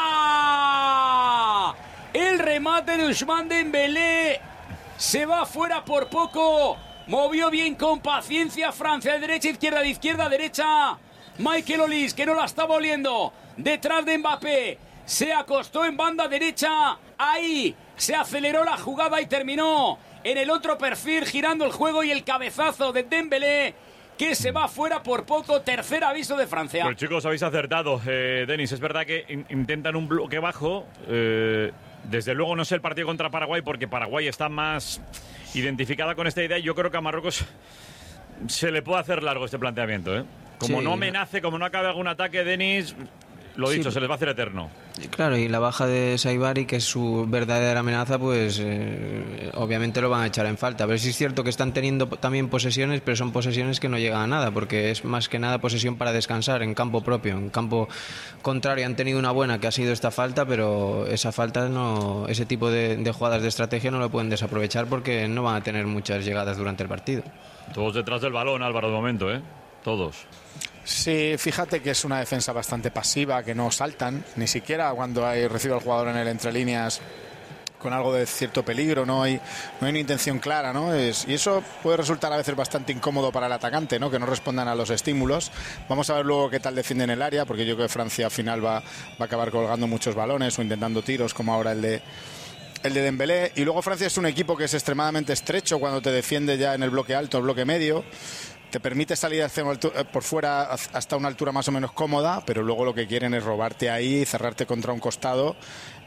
Speaker 2: ¡Fuera! El remate de Ousmane Dembélé. Se va fuera por poco. Movió bien con paciencia Francia. De derecha, izquierda, de izquierda, a derecha. Michael Olise que no la está volviendo. Detrás de Mbappé. Se acostó en banda derecha. Ahí se aceleró la jugada y terminó en el otro perfil, girando el juego, y el cabezazo de Dembélé, que se va fuera por poco. Tercer aviso de Francia.
Speaker 1: Pues chicos, habéis acertado. Eh, Denis, es verdad que in- intentan un bloque bajo. Eh, desde luego no sé el partido contra Paraguay, porque Paraguay está más identificada con esta idea, y yo creo que a Marruecos se le puede hacer largo este planteamiento, ¿eh? Como
Speaker 4: Sí.
Speaker 1: no amenace, como no acabe algún ataque, Denis, lo dicho,
Speaker 4: Sí.
Speaker 1: se les va a hacer eterno.
Speaker 4: Claro, y la baja de Saibari, que es su verdadera amenaza, pues eh, obviamente lo van a echar en falta. Pero sí es cierto que están teniendo también posesiones, pero son posesiones que no llegan a nada, porque es más que nada posesión para descansar en campo propio. En campo contrario han tenido una buena, que ha sido esta falta, pero esa falta, no, ese tipo de, de jugadas de estrategia no lo pueden desaprovechar porque no van a tener muchas llegadas durante el partido.
Speaker 1: Todos detrás del balón, Álvaro, de momento, ¿eh? Todos.
Speaker 3: Sí, fíjate que es una defensa bastante pasiva, que no saltan, ni siquiera cuando hay, recibe al jugador en el entre líneas con algo de cierto peligro, no hay, no hay una intención clara, ¿no? Es, y eso puede resultar a veces bastante incómodo para el atacante, ¿no? Que no respondan a los estímulos. Vamos a ver luego qué tal defienden el área, porque yo creo que Francia al final va, va a acabar colgando muchos balones o intentando tiros, como ahora el de el de Dembélé. Y luego Francia es un equipo que es extremadamente estrecho cuando te defiende ya en el bloque alto, el bloque medio. Te permite salir hacia una altura, por fuera hasta una altura más o menos cómoda, pero luego lo que quieren es robarte ahí, cerrarte contra un costado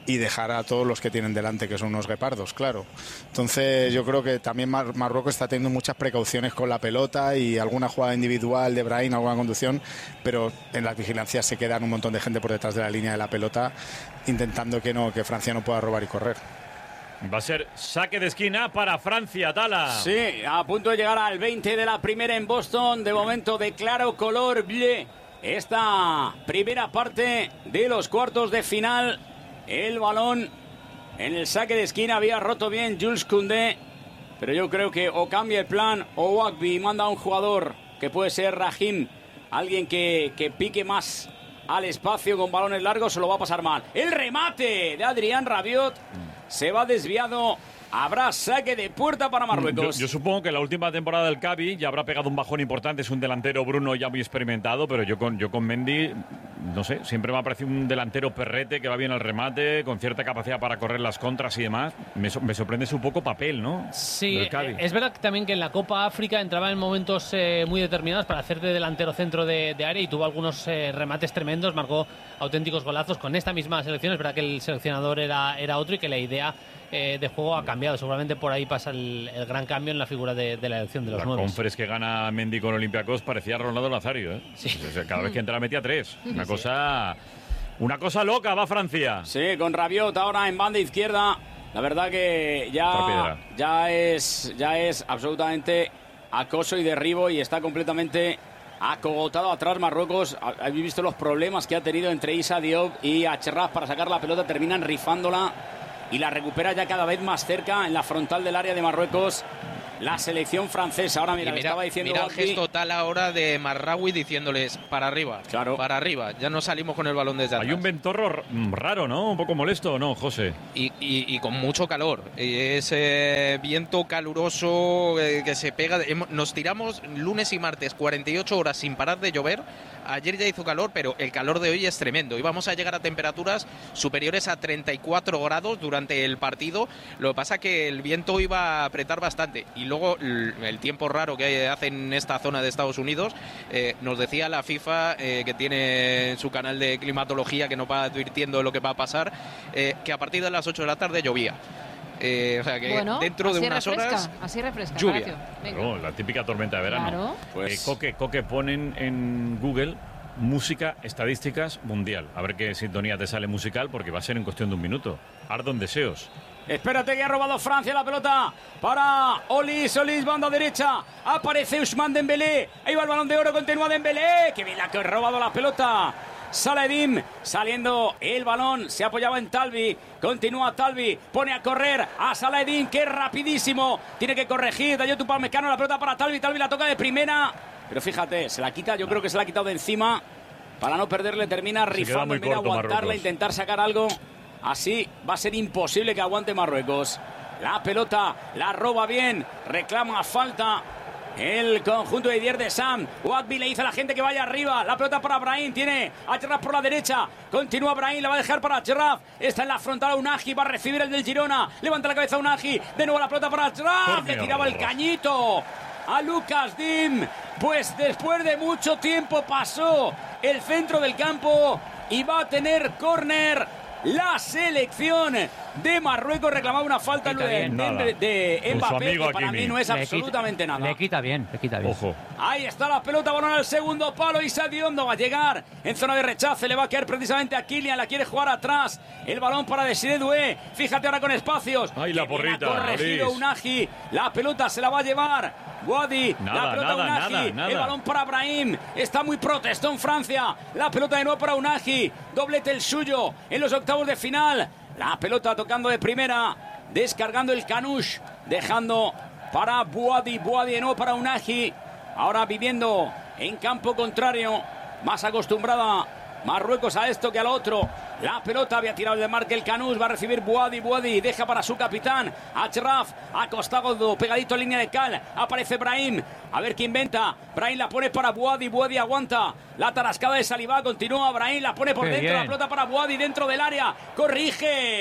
Speaker 3: y dejar a todos los que tienen delante, que son unos guepardos, claro. Entonces yo creo que también Mar- Marruecos está teniendo muchas precauciones con la pelota y alguna jugada individual de Brahim, alguna conducción, pero en las vigilancias se quedan un montón de gente por detrás de la línea de la pelota intentando que no que Francia no pueda robar y correr.
Speaker 1: Va a ser saque de esquina para Francia, Tala.
Speaker 2: Sí, a punto de llegar al veinte de la primera en Boston. De momento de claro color bleu. Esta primera parte de los cuartos de final. El balón en el saque de esquina había roto bien Jules Koundé. Pero yo creo que o cambia el plan o Wagby manda a un jugador que puede ser Rahim. Alguien que, que pique más al espacio con balones largos, se lo va a pasar mal. El remate de Adrien Rabiot. Se va desviado. Habrá saque de puerta para Marruecos.
Speaker 1: Yo, yo supongo que la última temporada del Cavi ya habrá pegado un bajón importante. Es un delantero Bruno ya muy experimentado, pero yo con, yo con Mendy, no sé, siempre me ha parecido un delantero perrete que va bien al remate, con cierta capacidad para correr las contras y demás. Me, so, me sorprende su poco papel, ¿no?
Speaker 8: Sí, es verdad también que en la Copa África entraba en momentos eh, muy determinados para hacer de delantero centro de, de área y tuvo algunos eh, remates tremendos, marcó auténticos golazos con esta misma selección. Es verdad que el seleccionador era, era otro y que la idea eh, de juego ha cambiado. Seguramente por ahí pasa el, el gran cambio en la figura de, de la elección de los
Speaker 1: la
Speaker 8: nuevos.
Speaker 1: La conference que gana Mendy con Olympiacos parecía Ronaldo Nazario, ¿eh?
Speaker 8: Sí.
Speaker 1: O sea, cada vez que entraba metía tres. Una cosa, una cosa loca va Francia.
Speaker 2: Sí, con Rabiot ahora en banda izquierda. La verdad que ya, ya es, ya es absolutamente acoso y derribo y está completamente acogotado atrás Marruecos. Habéis visto los problemas que ha tenido entre Issa Diop y Achraf para sacar la pelota. Terminan rifándola y la recupera ya cada vez más cerca en la frontal del área de Marruecos la selección francesa. Ahora mira,
Speaker 9: mira
Speaker 2: le estaba diciendo
Speaker 9: mira el
Speaker 2: Wagby,
Speaker 9: gesto tal ahora de Marraoui diciéndoles para arriba,
Speaker 2: claro,
Speaker 9: para arriba, ya no salimos con el balón desde atrás.
Speaker 1: Hay un ventorro raro, ¿no? Un poco molesto, ¿no, José?
Speaker 9: Y, y, y con mucho calor, ese viento caluroso eh, que se pega. Nos tiramos lunes y martes cuarenta y ocho horas sin parar de llover. Ayer ya hizo calor, pero el calor de hoy es tremendo y vamos a llegar a temperaturas superiores a treinta y cuatro grados durante el partido. Lo que pasa es que el viento iba a apretar bastante y luego el tiempo raro que hace en esta zona de Estados Unidos. Eh, nos decía la FIFA, eh, que tiene su canal de climatología que nos va advirtiendo de lo que va a pasar, eh, que a partir de las ocho de la tarde llovía. Eh, o sea que
Speaker 6: bueno,
Speaker 9: dentro de unas
Speaker 6: refresca,
Speaker 9: horas
Speaker 6: así refresca,
Speaker 9: lluvia.
Speaker 1: Claro, la típica tormenta de verano.
Speaker 6: Claro.
Speaker 1: Pues... Eh, Coque, Coque ponen en Google música, estadísticas, mundial. A ver qué sintonía te sale musical, porque va a ser en cuestión de un minuto. Ardon deseos.
Speaker 2: Espérate que ha robado Francia la pelota para Olis, Olis, banda derecha. Aparece Ousmane Dembélé. Ahí va el balón de oro, continúa Dembélé. Que bien la que ha robado la pelota. Saladin saliendo el balón, se apoyaba en Talbi, continúa Talbi, pone a correr a Saladin, que es rapidísimo, tiene que corregir, Dayot Upamecano, la pelota para Talbi, Talbi la toca de primera, pero fíjate, se la quita, yo creo que se la ha quitado de encima, para no perderle, termina rifando, en vez de aguantarla, intentar sacar algo, así va a ser imposible que aguante Marruecos. La pelota la roba bien, reclama falta el conjunto de Didier Deschamps. Wagby le dice a la gente que vaya arriba. La pelota para Brahim. Tiene a Achraf por la derecha. Continúa Brahim. La va a dejar para Achraf. Está en la frontal Unagi. Va a recibir el del Girona. Levanta la cabeza Unagi. De nuevo la pelota para Achraf. Le tiraba el cañito a Lucas Dim. Pues después de mucho tiempo pasó el centro del campo y va a tener córner. La selección de Marruecos reclamaba una falta de, de, de Mbappé, que para mí no es absolutamente
Speaker 7: quita,
Speaker 2: nada.
Speaker 7: Le quita bien, le quita bien.
Speaker 1: Ojo.
Speaker 2: Ahí está la pelota, balón al segundo palo y Sadiondo va a llegar en zona de rechace, le va a caer precisamente a Kylian, la quiere jugar atrás, el balón para Desiré Doué, fíjate ahora con espacios.
Speaker 1: Ay, la porrita,
Speaker 2: ha corregido
Speaker 1: Olis.
Speaker 2: Unagi, la pelota se la va a llevar Wadi,
Speaker 1: Nada,
Speaker 2: la pelota
Speaker 1: nada,
Speaker 2: Unagi,
Speaker 1: nada, nada.
Speaker 2: el balón para Brahim, está muy protestón Francia, la pelota de nuevo para Unagi, doblete el suyo en los octavos de final, la pelota tocando de primera, descargando el Canush, dejando para Buadi, Buadi de nuevo para Unagi, ahora viviendo en campo contrario, más acostumbrada Marruecos a esto que al otro. La pelota había tirado el de marque el Canush, va a recibir Buadi, Buadi, deja para su capitán Achraf, acostado pegadito en línea de cal, aparece Brahim, a ver qué inventa, Brahim la pone para Buadi, Buadi aguanta, la tarascada de Salivá, continúa Brahim, la pone por
Speaker 7: Qué
Speaker 2: dentro,
Speaker 7: bien.
Speaker 2: la pelota para Buadi dentro del área, corrige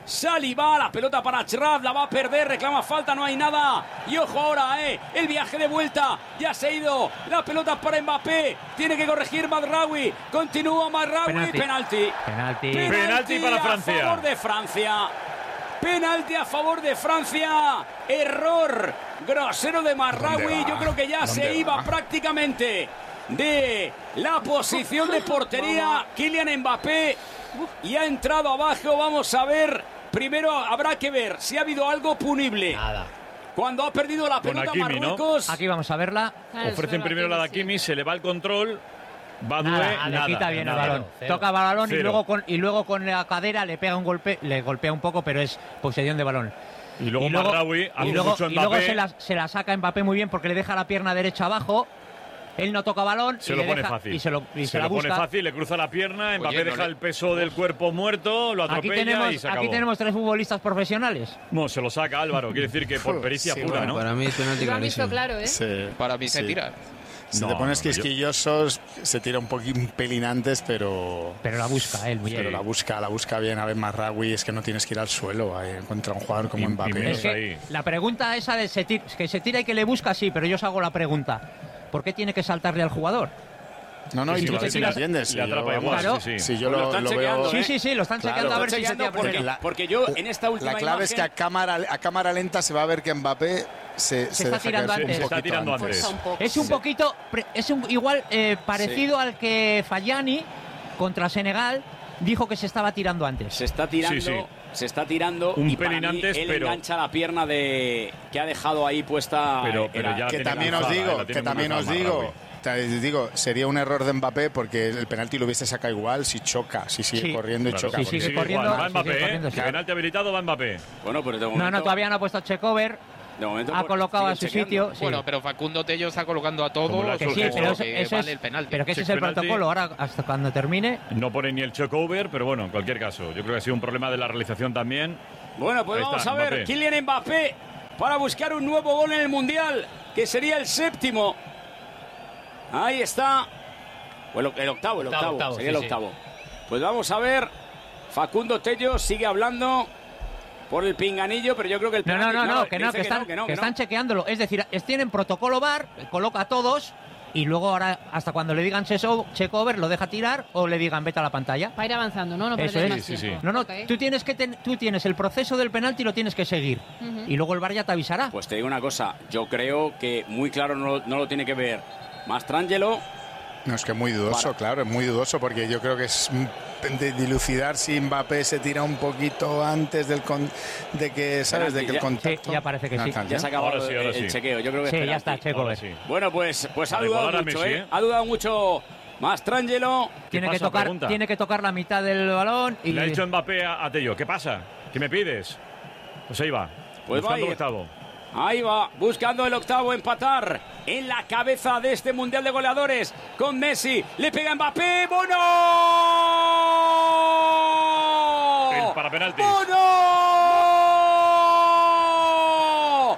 Speaker 2: Saliba, la pelota para Achraf, la va a perder, reclama falta, no hay nada. Y ojo ahora, eh, el viaje de vuelta, ya se ha ido. La pelota para Mbappé, tiene que corregir Mazraoui. Continúa Mazraoui, penalti.
Speaker 7: Penalti.
Speaker 2: Penalti,
Speaker 1: Penalti para Francia.
Speaker 2: A favor de Francia. Penalti a favor de Francia. Error grosero de Mazraoui. Yo creo que ya se iba prácticamente de la posición de portería Kylian Mbappé y ha entrado abajo. Vamos a ver. Primero habrá que ver si ha habido algo punible.
Speaker 8: Nada.
Speaker 2: Cuando ha perdido la pelota
Speaker 1: Hakimi,
Speaker 2: Marruecos.
Speaker 7: Aquí vamos a verla.
Speaker 6: Ah,
Speaker 1: Ofrecen
Speaker 6: es
Speaker 1: primero la de
Speaker 6: Hakimi,
Speaker 1: Hakimi, se le va el control. Va Doué,
Speaker 7: Nada,
Speaker 1: nada.
Speaker 7: le quita bien
Speaker 1: nada.
Speaker 7: el balón.
Speaker 8: Cero.
Speaker 7: Toca balón y
Speaker 1: Cero.
Speaker 7: luego, con, y luego con la cadera le pega un golpe, le golpea un poco, pero es posesión de balón.
Speaker 1: Y luego Mazraoui hace
Speaker 7: y luego,
Speaker 1: mucho
Speaker 7: y luego
Speaker 1: Mbappé.
Speaker 7: se, la, se la saca Mbappé muy bien porque le deja la pierna derecha abajo. Él no toca balón
Speaker 1: Se
Speaker 7: y
Speaker 1: lo
Speaker 7: le
Speaker 1: pone
Speaker 7: deja-
Speaker 1: fácil.
Speaker 7: y se, lo, y se
Speaker 1: se
Speaker 7: la
Speaker 1: lo pone
Speaker 7: busca.
Speaker 1: fácil, le cruza la pierna, Mbappé
Speaker 9: Oye, no
Speaker 1: deja
Speaker 9: le-
Speaker 1: el peso del cuerpo muerto, lo
Speaker 7: Aquí
Speaker 1: atropella
Speaker 7: tenemos,
Speaker 1: y se
Speaker 7: aquí
Speaker 1: acabó.
Speaker 7: tenemos tres futbolistas profesionales.
Speaker 1: No, se lo saca Álvaro, quiere decir que por pericia
Speaker 3: Sí,
Speaker 1: pura,
Speaker 3: bueno,
Speaker 1: ¿no?
Speaker 4: Para mí es penalti
Speaker 6: Lo han visto
Speaker 4: clarísimo.
Speaker 6: claro, ¿eh?
Speaker 3: Sí.
Speaker 9: Para mí se
Speaker 3: Sí.
Speaker 9: tira.
Speaker 3: Si
Speaker 1: No,
Speaker 3: te pones
Speaker 1: no, yo-
Speaker 3: quisquillosos, se tira un poquín un pelín antes, pero...
Speaker 7: Pero la busca él muy bien.
Speaker 3: Pero la busca, la busca bien. A ver, Mazraoui, es que no tienes que ir al suelo ahí, contra un jugador como
Speaker 1: Y- y
Speaker 3: Mbappé.
Speaker 1: menos
Speaker 7: Es que
Speaker 1: ahí.
Speaker 7: la pregunta esa de se tir- que se tira y que le busca, sí, pero yo os hago la pregunta. ¿Por qué tiene que saltarle al jugador?
Speaker 3: No, no,
Speaker 1: Que
Speaker 3: y
Speaker 1: si
Speaker 3: tú
Speaker 1: lo
Speaker 3: si
Speaker 1: tira,
Speaker 3: lo entiendes.
Speaker 1: le
Speaker 3: si yo,
Speaker 1: atrapa igual,
Speaker 3: vamos,
Speaker 7: Claro.
Speaker 1: sí, sí.
Speaker 3: Si yo
Speaker 2: Pues lo
Speaker 3: lo,
Speaker 2: están
Speaker 3: lo
Speaker 2: chequeando,
Speaker 3: veo...
Speaker 2: ¿eh?
Speaker 7: Sí, sí, sí, lo están
Speaker 3: Claro.
Speaker 7: chequeando a ver
Speaker 2: Están
Speaker 7: si se
Speaker 2: chequeando
Speaker 7: tira por
Speaker 2: porque,
Speaker 7: él.
Speaker 2: la- porque yo en esta última
Speaker 3: La clave es que
Speaker 2: imagen-
Speaker 3: a cámara, a cámara lenta se va a ver que Mbappé se, se,
Speaker 7: está
Speaker 3: deja
Speaker 7: tirando
Speaker 3: caer un
Speaker 7: antes.
Speaker 1: Se está
Speaker 3: poquito
Speaker 1: tirando
Speaker 3: antes.
Speaker 1: antes.
Speaker 5: Fuerza un poco.
Speaker 7: Es un poquito, pre- es un, igual eh, parecido al que Fayani contra Senegal dijo que se estaba tirando antes.
Speaker 2: se está tirando,
Speaker 1: Sí, sí.
Speaker 2: se está tirando
Speaker 1: Un
Speaker 2: y para
Speaker 1: pelín
Speaker 2: mí
Speaker 1: antes,
Speaker 2: él
Speaker 1: pero-
Speaker 2: engancha la pierna de que ha dejado ahí puesta.
Speaker 1: Pero- pero
Speaker 2: era-
Speaker 1: ya-
Speaker 3: Que
Speaker 1: tiene
Speaker 3: también os
Speaker 1: lanzada,
Speaker 3: digo,
Speaker 1: la tiene
Speaker 3: que
Speaker 1: muy
Speaker 3: también os
Speaker 1: lanzada
Speaker 3: digo,
Speaker 1: Mazraoui.
Speaker 3: te digo, sería un error de Mbappé porque el penalti lo hubiese sacado igual si choca, si sigue
Speaker 7: Sí.
Speaker 3: corriendo y
Speaker 1: Claro,
Speaker 3: choca.
Speaker 7: Sí,
Speaker 3: porque-
Speaker 7: sigue
Speaker 1: sigue
Speaker 7: corriendo,
Speaker 1: igual. Va
Speaker 7: sí,
Speaker 1: Mbappé,
Speaker 7: sigue
Speaker 1: ¿eh?
Speaker 7: corriendo, sí.
Speaker 1: Penalti habilitado, va Mbappé.
Speaker 2: Bueno, pues de
Speaker 7: No,
Speaker 2: momento,
Speaker 7: no, todavía no ha puesto a Checover.
Speaker 2: de momento
Speaker 7: Ha
Speaker 2: pues,
Speaker 7: colocado a su
Speaker 2: siguen chequeando.
Speaker 7: sitio. Sí.
Speaker 9: Bueno, pero Facundo Tello está colocando a
Speaker 1: Como
Speaker 9: todos
Speaker 1: la
Speaker 9: los
Speaker 7: Que sí,
Speaker 1: Surge,
Speaker 7: pero eso,
Speaker 9: que
Speaker 7: eso
Speaker 9: vale
Speaker 7: es,
Speaker 9: el penalti.
Speaker 7: pero que ese
Speaker 1: Check
Speaker 7: es el
Speaker 1: penalti.
Speaker 7: protocolo. Ahora, hasta cuando termine.
Speaker 1: No pone ni el chokeover, pero bueno, en cualquier caso. Yo creo que ha sido un problema de la realización también.
Speaker 2: Bueno, pues
Speaker 1: Ahí
Speaker 2: vamos
Speaker 1: está,
Speaker 2: a ver,
Speaker 1: Mbappé.
Speaker 2: Kylian Mbappé para buscar un nuevo gol en el Mundial, que sería el séptimo. Ahí está. O el, el octavo, el octavo,
Speaker 8: Octavo, octavo,
Speaker 2: sería
Speaker 8: sí,
Speaker 2: el
Speaker 8: sí.
Speaker 2: octavo. Pues vamos a ver, Facundo Tello sigue hablando por el pinganillo, pero yo creo que el
Speaker 7: No, no,
Speaker 2: penalti-
Speaker 7: no, no, que no,
Speaker 2: dice
Speaker 7: que están,
Speaker 2: no, que no,
Speaker 7: que
Speaker 2: que
Speaker 7: están
Speaker 2: no.
Speaker 7: chequeándolo. Es decir, es- tienen protocolo V A R, coloca a todos y luego ahora, hasta cuando le digan cheso- checover, lo deja tirar o le digan vete a la pantalla.
Speaker 6: Para ir avanzando, ¿no? No
Speaker 7: Eso
Speaker 6: perder
Speaker 7: es.
Speaker 6: más
Speaker 1: Sí, sí,
Speaker 6: tiempo.
Speaker 1: sí.
Speaker 7: No, no,
Speaker 6: Ok.
Speaker 7: tú tienes que ten- tú tienes el proceso del penalti y lo tienes que seguir.
Speaker 6: Ujú.
Speaker 7: Y luego el V A R ya te avisará.
Speaker 2: Pues te digo una cosa, yo creo que muy claro no, lo- no lo tiene que ver Mastrangelo.
Speaker 3: No, es que es muy dudoso,
Speaker 2: Para.
Speaker 3: claro, es muy dudoso porque yo creo que es mm, de dilucidar si Mbappé se tira un poquito antes del con- de que, ¿sabes? De que el
Speaker 2: Ya-
Speaker 3: contacto...
Speaker 7: sí, ya parece que
Speaker 3: No,
Speaker 7: sí.
Speaker 3: tanto,
Speaker 2: Ya se ha
Speaker 3: ¿eh?
Speaker 2: acabado
Speaker 1: Ahora sí,
Speaker 2: el,
Speaker 1: ahora
Speaker 2: el
Speaker 1: sí.
Speaker 2: chequeo, yo creo que es
Speaker 7: Sí, ya
Speaker 2: penalti.
Speaker 7: está, checo.
Speaker 1: Ahora
Speaker 7: ver.
Speaker 1: sí.
Speaker 2: Bueno, pues, pues ha
Speaker 1: Para
Speaker 2: dudado
Speaker 1: igualar a
Speaker 2: mucho,
Speaker 1: Messi,
Speaker 2: ¿eh?
Speaker 1: ¿eh?
Speaker 2: Ha dudado mucho Mastrangelo.
Speaker 7: Tiene que
Speaker 1: pasa?
Speaker 7: tocar,
Speaker 1: Pregunta.
Speaker 7: tiene que tocar la mitad del balón y
Speaker 1: Le ha dicho Mbappé a, a Tello, ¿qué pasa? ¿Qué me pides? Pues ahí va.
Speaker 2: Pues va a
Speaker 1: buscando
Speaker 2: ir.
Speaker 1: el octavo.
Speaker 2: Ahí va, buscando el octavo, empatar en la cabeza de este Mundial de Goleadores con Messi. Le pega Mbappé, ¡Bono!
Speaker 1: El para penaltis.
Speaker 2: ¡Bono!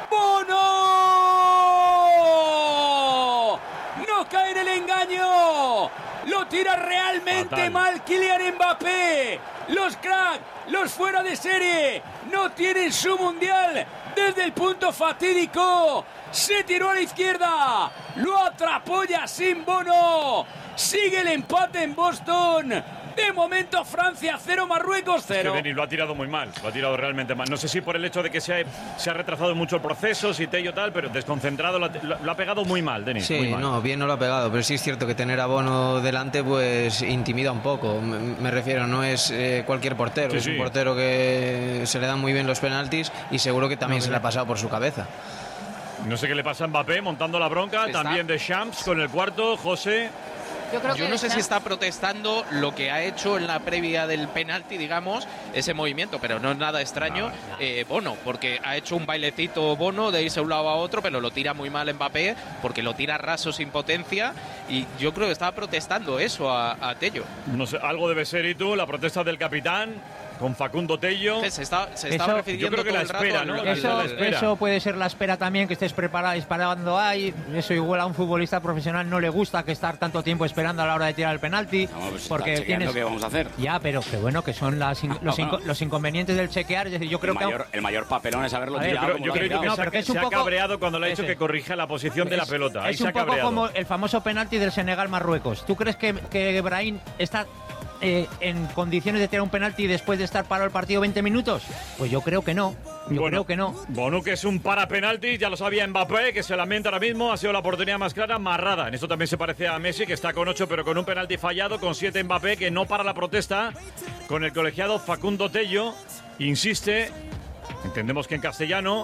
Speaker 2: ¡Bono! No cae en el engaño. Lo tira realmente
Speaker 1: Fatal.
Speaker 2: mal Kylian Mbappé. Los crack, los fuera de serie, no tienen su mundial desde el punto fatídico. Se tiró a la izquierda, lo atrapó ya sin Bono. Sigue el empate en Boston. De momento Francia cero, Marruecos
Speaker 1: Es que
Speaker 2: cero.
Speaker 1: Denis lo ha tirado muy mal, lo ha tirado realmente mal. No sé si por el hecho de que se ha, se ha retrasado mucho el proceso, si Tello tal, pero desconcentrado, lo ha, lo- lo ha pegado muy mal, Denis. muy
Speaker 4: Sí,
Speaker 1: mal.
Speaker 4: no, bien no lo ha pegado, pero sí es cierto que tener a Bono delante pues intimida un poco. Me, me refiero, no es eh, cualquier portero,
Speaker 1: Sí,
Speaker 4: es
Speaker 1: sí.
Speaker 4: un portero que se le dan muy bien los penaltis y seguro que también se le ha pasado por su cabeza.
Speaker 1: No sé qué le pasa a Mbappé montando la bronca,
Speaker 9: Está.
Speaker 1: también de Champs con el cuarto, José.
Speaker 6: Yo creo
Speaker 9: Yo
Speaker 6: que
Speaker 9: no sé
Speaker 6: está-
Speaker 9: si está protestando lo que ha hecho en la previa del penalti, digamos, ese movimiento, pero no es nada extraño. eh, Bono, porque ha hecho un bailecito Bono de irse de un lado a otro, pero lo tira muy mal Mbappé, porque lo tira raso sin potencia, y yo creo que estaba protestando eso a, a Tello.
Speaker 1: No sé, algo debe ser, ¿y tú? La protesta del capitán. con Facundo Tello.
Speaker 9: Se está, se está
Speaker 7: Eso-
Speaker 9: refiriendo
Speaker 1: yo creo que
Speaker 9: todo
Speaker 1: la
Speaker 9: el rato
Speaker 1: espera,
Speaker 9: al-
Speaker 1: ¿no?
Speaker 9: al-
Speaker 7: Eso,
Speaker 1: la espera.
Speaker 7: eso puede ser la espera también, que estés preparado, esperando ahí. Eso igual a un futbolista profesional no le gusta que estar tanto tiempo esperando a la hora de tirar el penalti.
Speaker 2: Vamos, pues
Speaker 7: porque
Speaker 2: está chequeando
Speaker 7: tienes...
Speaker 2: qué vamos a hacer.
Speaker 7: Ya, pero que bueno, que son las in- los, inco- los inconvenientes del chequear. Es decir, yo creo
Speaker 2: el,
Speaker 7: que...
Speaker 2: mayor, el mayor papelón es haberlo
Speaker 7: A ver,
Speaker 1: Yo
Speaker 2: tirado.
Speaker 1: creo,
Speaker 2: como
Speaker 1: yo
Speaker 2: lo ha
Speaker 1: creo
Speaker 2: tirado.
Speaker 1: que
Speaker 7: No,
Speaker 1: se, ha,
Speaker 7: porque es un
Speaker 1: se ha
Speaker 7: poco-
Speaker 1: cabreado cuando le ha dicho
Speaker 7: Ese.
Speaker 1: que corrija la posición de la
Speaker 7: Es-
Speaker 1: pelota. Ahí
Speaker 7: Es
Speaker 1: se ha
Speaker 7: un poco
Speaker 1: cabreado.
Speaker 7: como el famoso penalti del Senegal-Marruecos. ¿Tú crees que, que Brahim está eh, en condiciones de tirar un penalti después de estar parado el partido veinte minutos? Pues yo creo que no. Yo
Speaker 1: Bueno,
Speaker 7: creo que no.
Speaker 1: Bonu, que es un para penalti, ya lo sabía Mbappé, que se lamenta ahora mismo, ha sido la oportunidad más clara, Marrada. En esto también se parece a Messi, que está con ocho, pero con un penalti fallado, con siete Mbappé, que no para la protesta, con el colegiado Facundo Tello, insiste, entendemos que en castellano,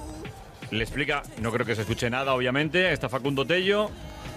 Speaker 1: le explica, no creo que se escuche nada, obviamente, está Facundo Tello,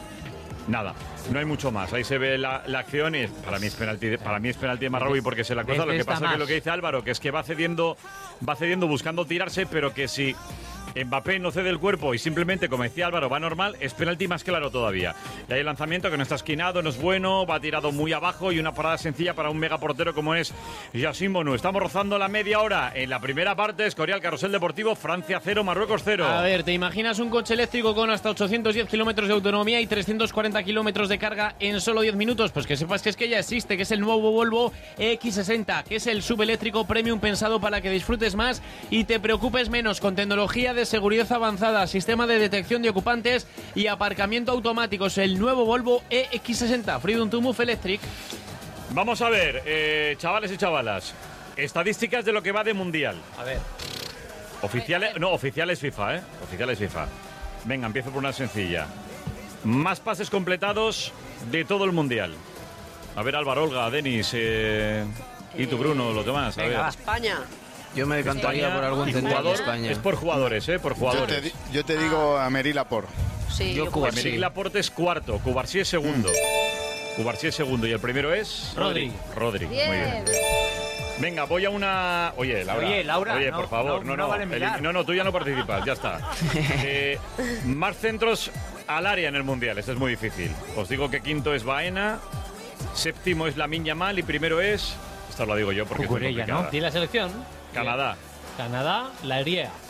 Speaker 1: nada. No hay mucho más. Ahí se ve la, la acción y para mí es penalti, de- para mí es penalti de Marraoui porque se la cosa. Lo que
Speaker 7: Esta
Speaker 1: pasa es que
Speaker 7: más.
Speaker 1: lo que dice Álvaro, que es que va cediendo, va cediendo buscando tirarse, pero que si Mbappé no cede el cuerpo y simplemente, como decía Álvaro, va normal, es penalti más claro todavía. Y hay el lanzamiento que no está esquinado, no es bueno, va tirado muy abajo y una parada sencilla para un mega portero como es Yacine Bonu. Estamos rozando la media hora en la primera parte. Escorial, Carrusel Deportivo, Francia cero, Marruecos cero.
Speaker 8: A ver, ¿te imaginas un coche eléctrico con hasta ochocientos diez kilómetros de autonomía y trescientos cuarenta kilómetros de carga en solo diez minutos? Pues que sepas que es que ya existe, que es el nuevo Volvo E X sesenta, que es el subeléctrico premium pensado para que disfrutes más y te preocupes menos, con tecnología de seguridad avanzada, sistema de detección de ocupantes y aparcamiento automáticos. El nuevo Volvo E X sesenta, Freedom to Move Electric.
Speaker 1: Vamos a ver, eh, chavales y chavalas, estadísticas de lo que va de Mundial.
Speaker 8: A ver.
Speaker 1: Oficiales, no, oficiales FIFA, ¿eh? Oficiales FIFA. Venga, empiezo por una sencilla. Más pases completados de todo el Mundial. A ver, Álvaro, Olga, Denis, eh, y tú, Bruno, los demás. A ver.
Speaker 5: España.
Speaker 4: Yo me decantaría
Speaker 1: España
Speaker 4: por algún
Speaker 1: y
Speaker 4: central de
Speaker 1: jugador,
Speaker 4: España.
Speaker 1: es por jugadores, ¿eh? Por
Speaker 3: Yo
Speaker 1: jugadores.
Speaker 3: te, di- yo te digo a Meri Laporte.
Speaker 5: Sí,
Speaker 4: Yo
Speaker 5: yo
Speaker 4: Cubarsí.
Speaker 5: creo que
Speaker 1: Emerick Laporte es cuarto, Cubarsí es segundo. Cubarsí es segundo y el primero es...
Speaker 8: Rodri.
Speaker 1: Rodri, muy bien. Venga, voy a una... Oye, Laura.
Speaker 7: Oye, Laura,
Speaker 1: Oye,
Speaker 7: no,
Speaker 1: por favor.
Speaker 7: no,
Speaker 1: No,
Speaker 7: no
Speaker 1: no.
Speaker 7: vale
Speaker 1: El-
Speaker 7: mirar.
Speaker 1: no, no, tú ya no participas, ya está. Eh, más centros al área en el Mundial. Este es muy difícil. Os digo que quinto es Baena, séptimo es Lamine Yamal y primero es... Esta lo digo yo porque es muy
Speaker 7: Cucurella,
Speaker 1: complicada.
Speaker 7: ¿no?
Speaker 8: ¿Y la selección?
Speaker 1: Canadá.
Speaker 8: Canadá, la Erie.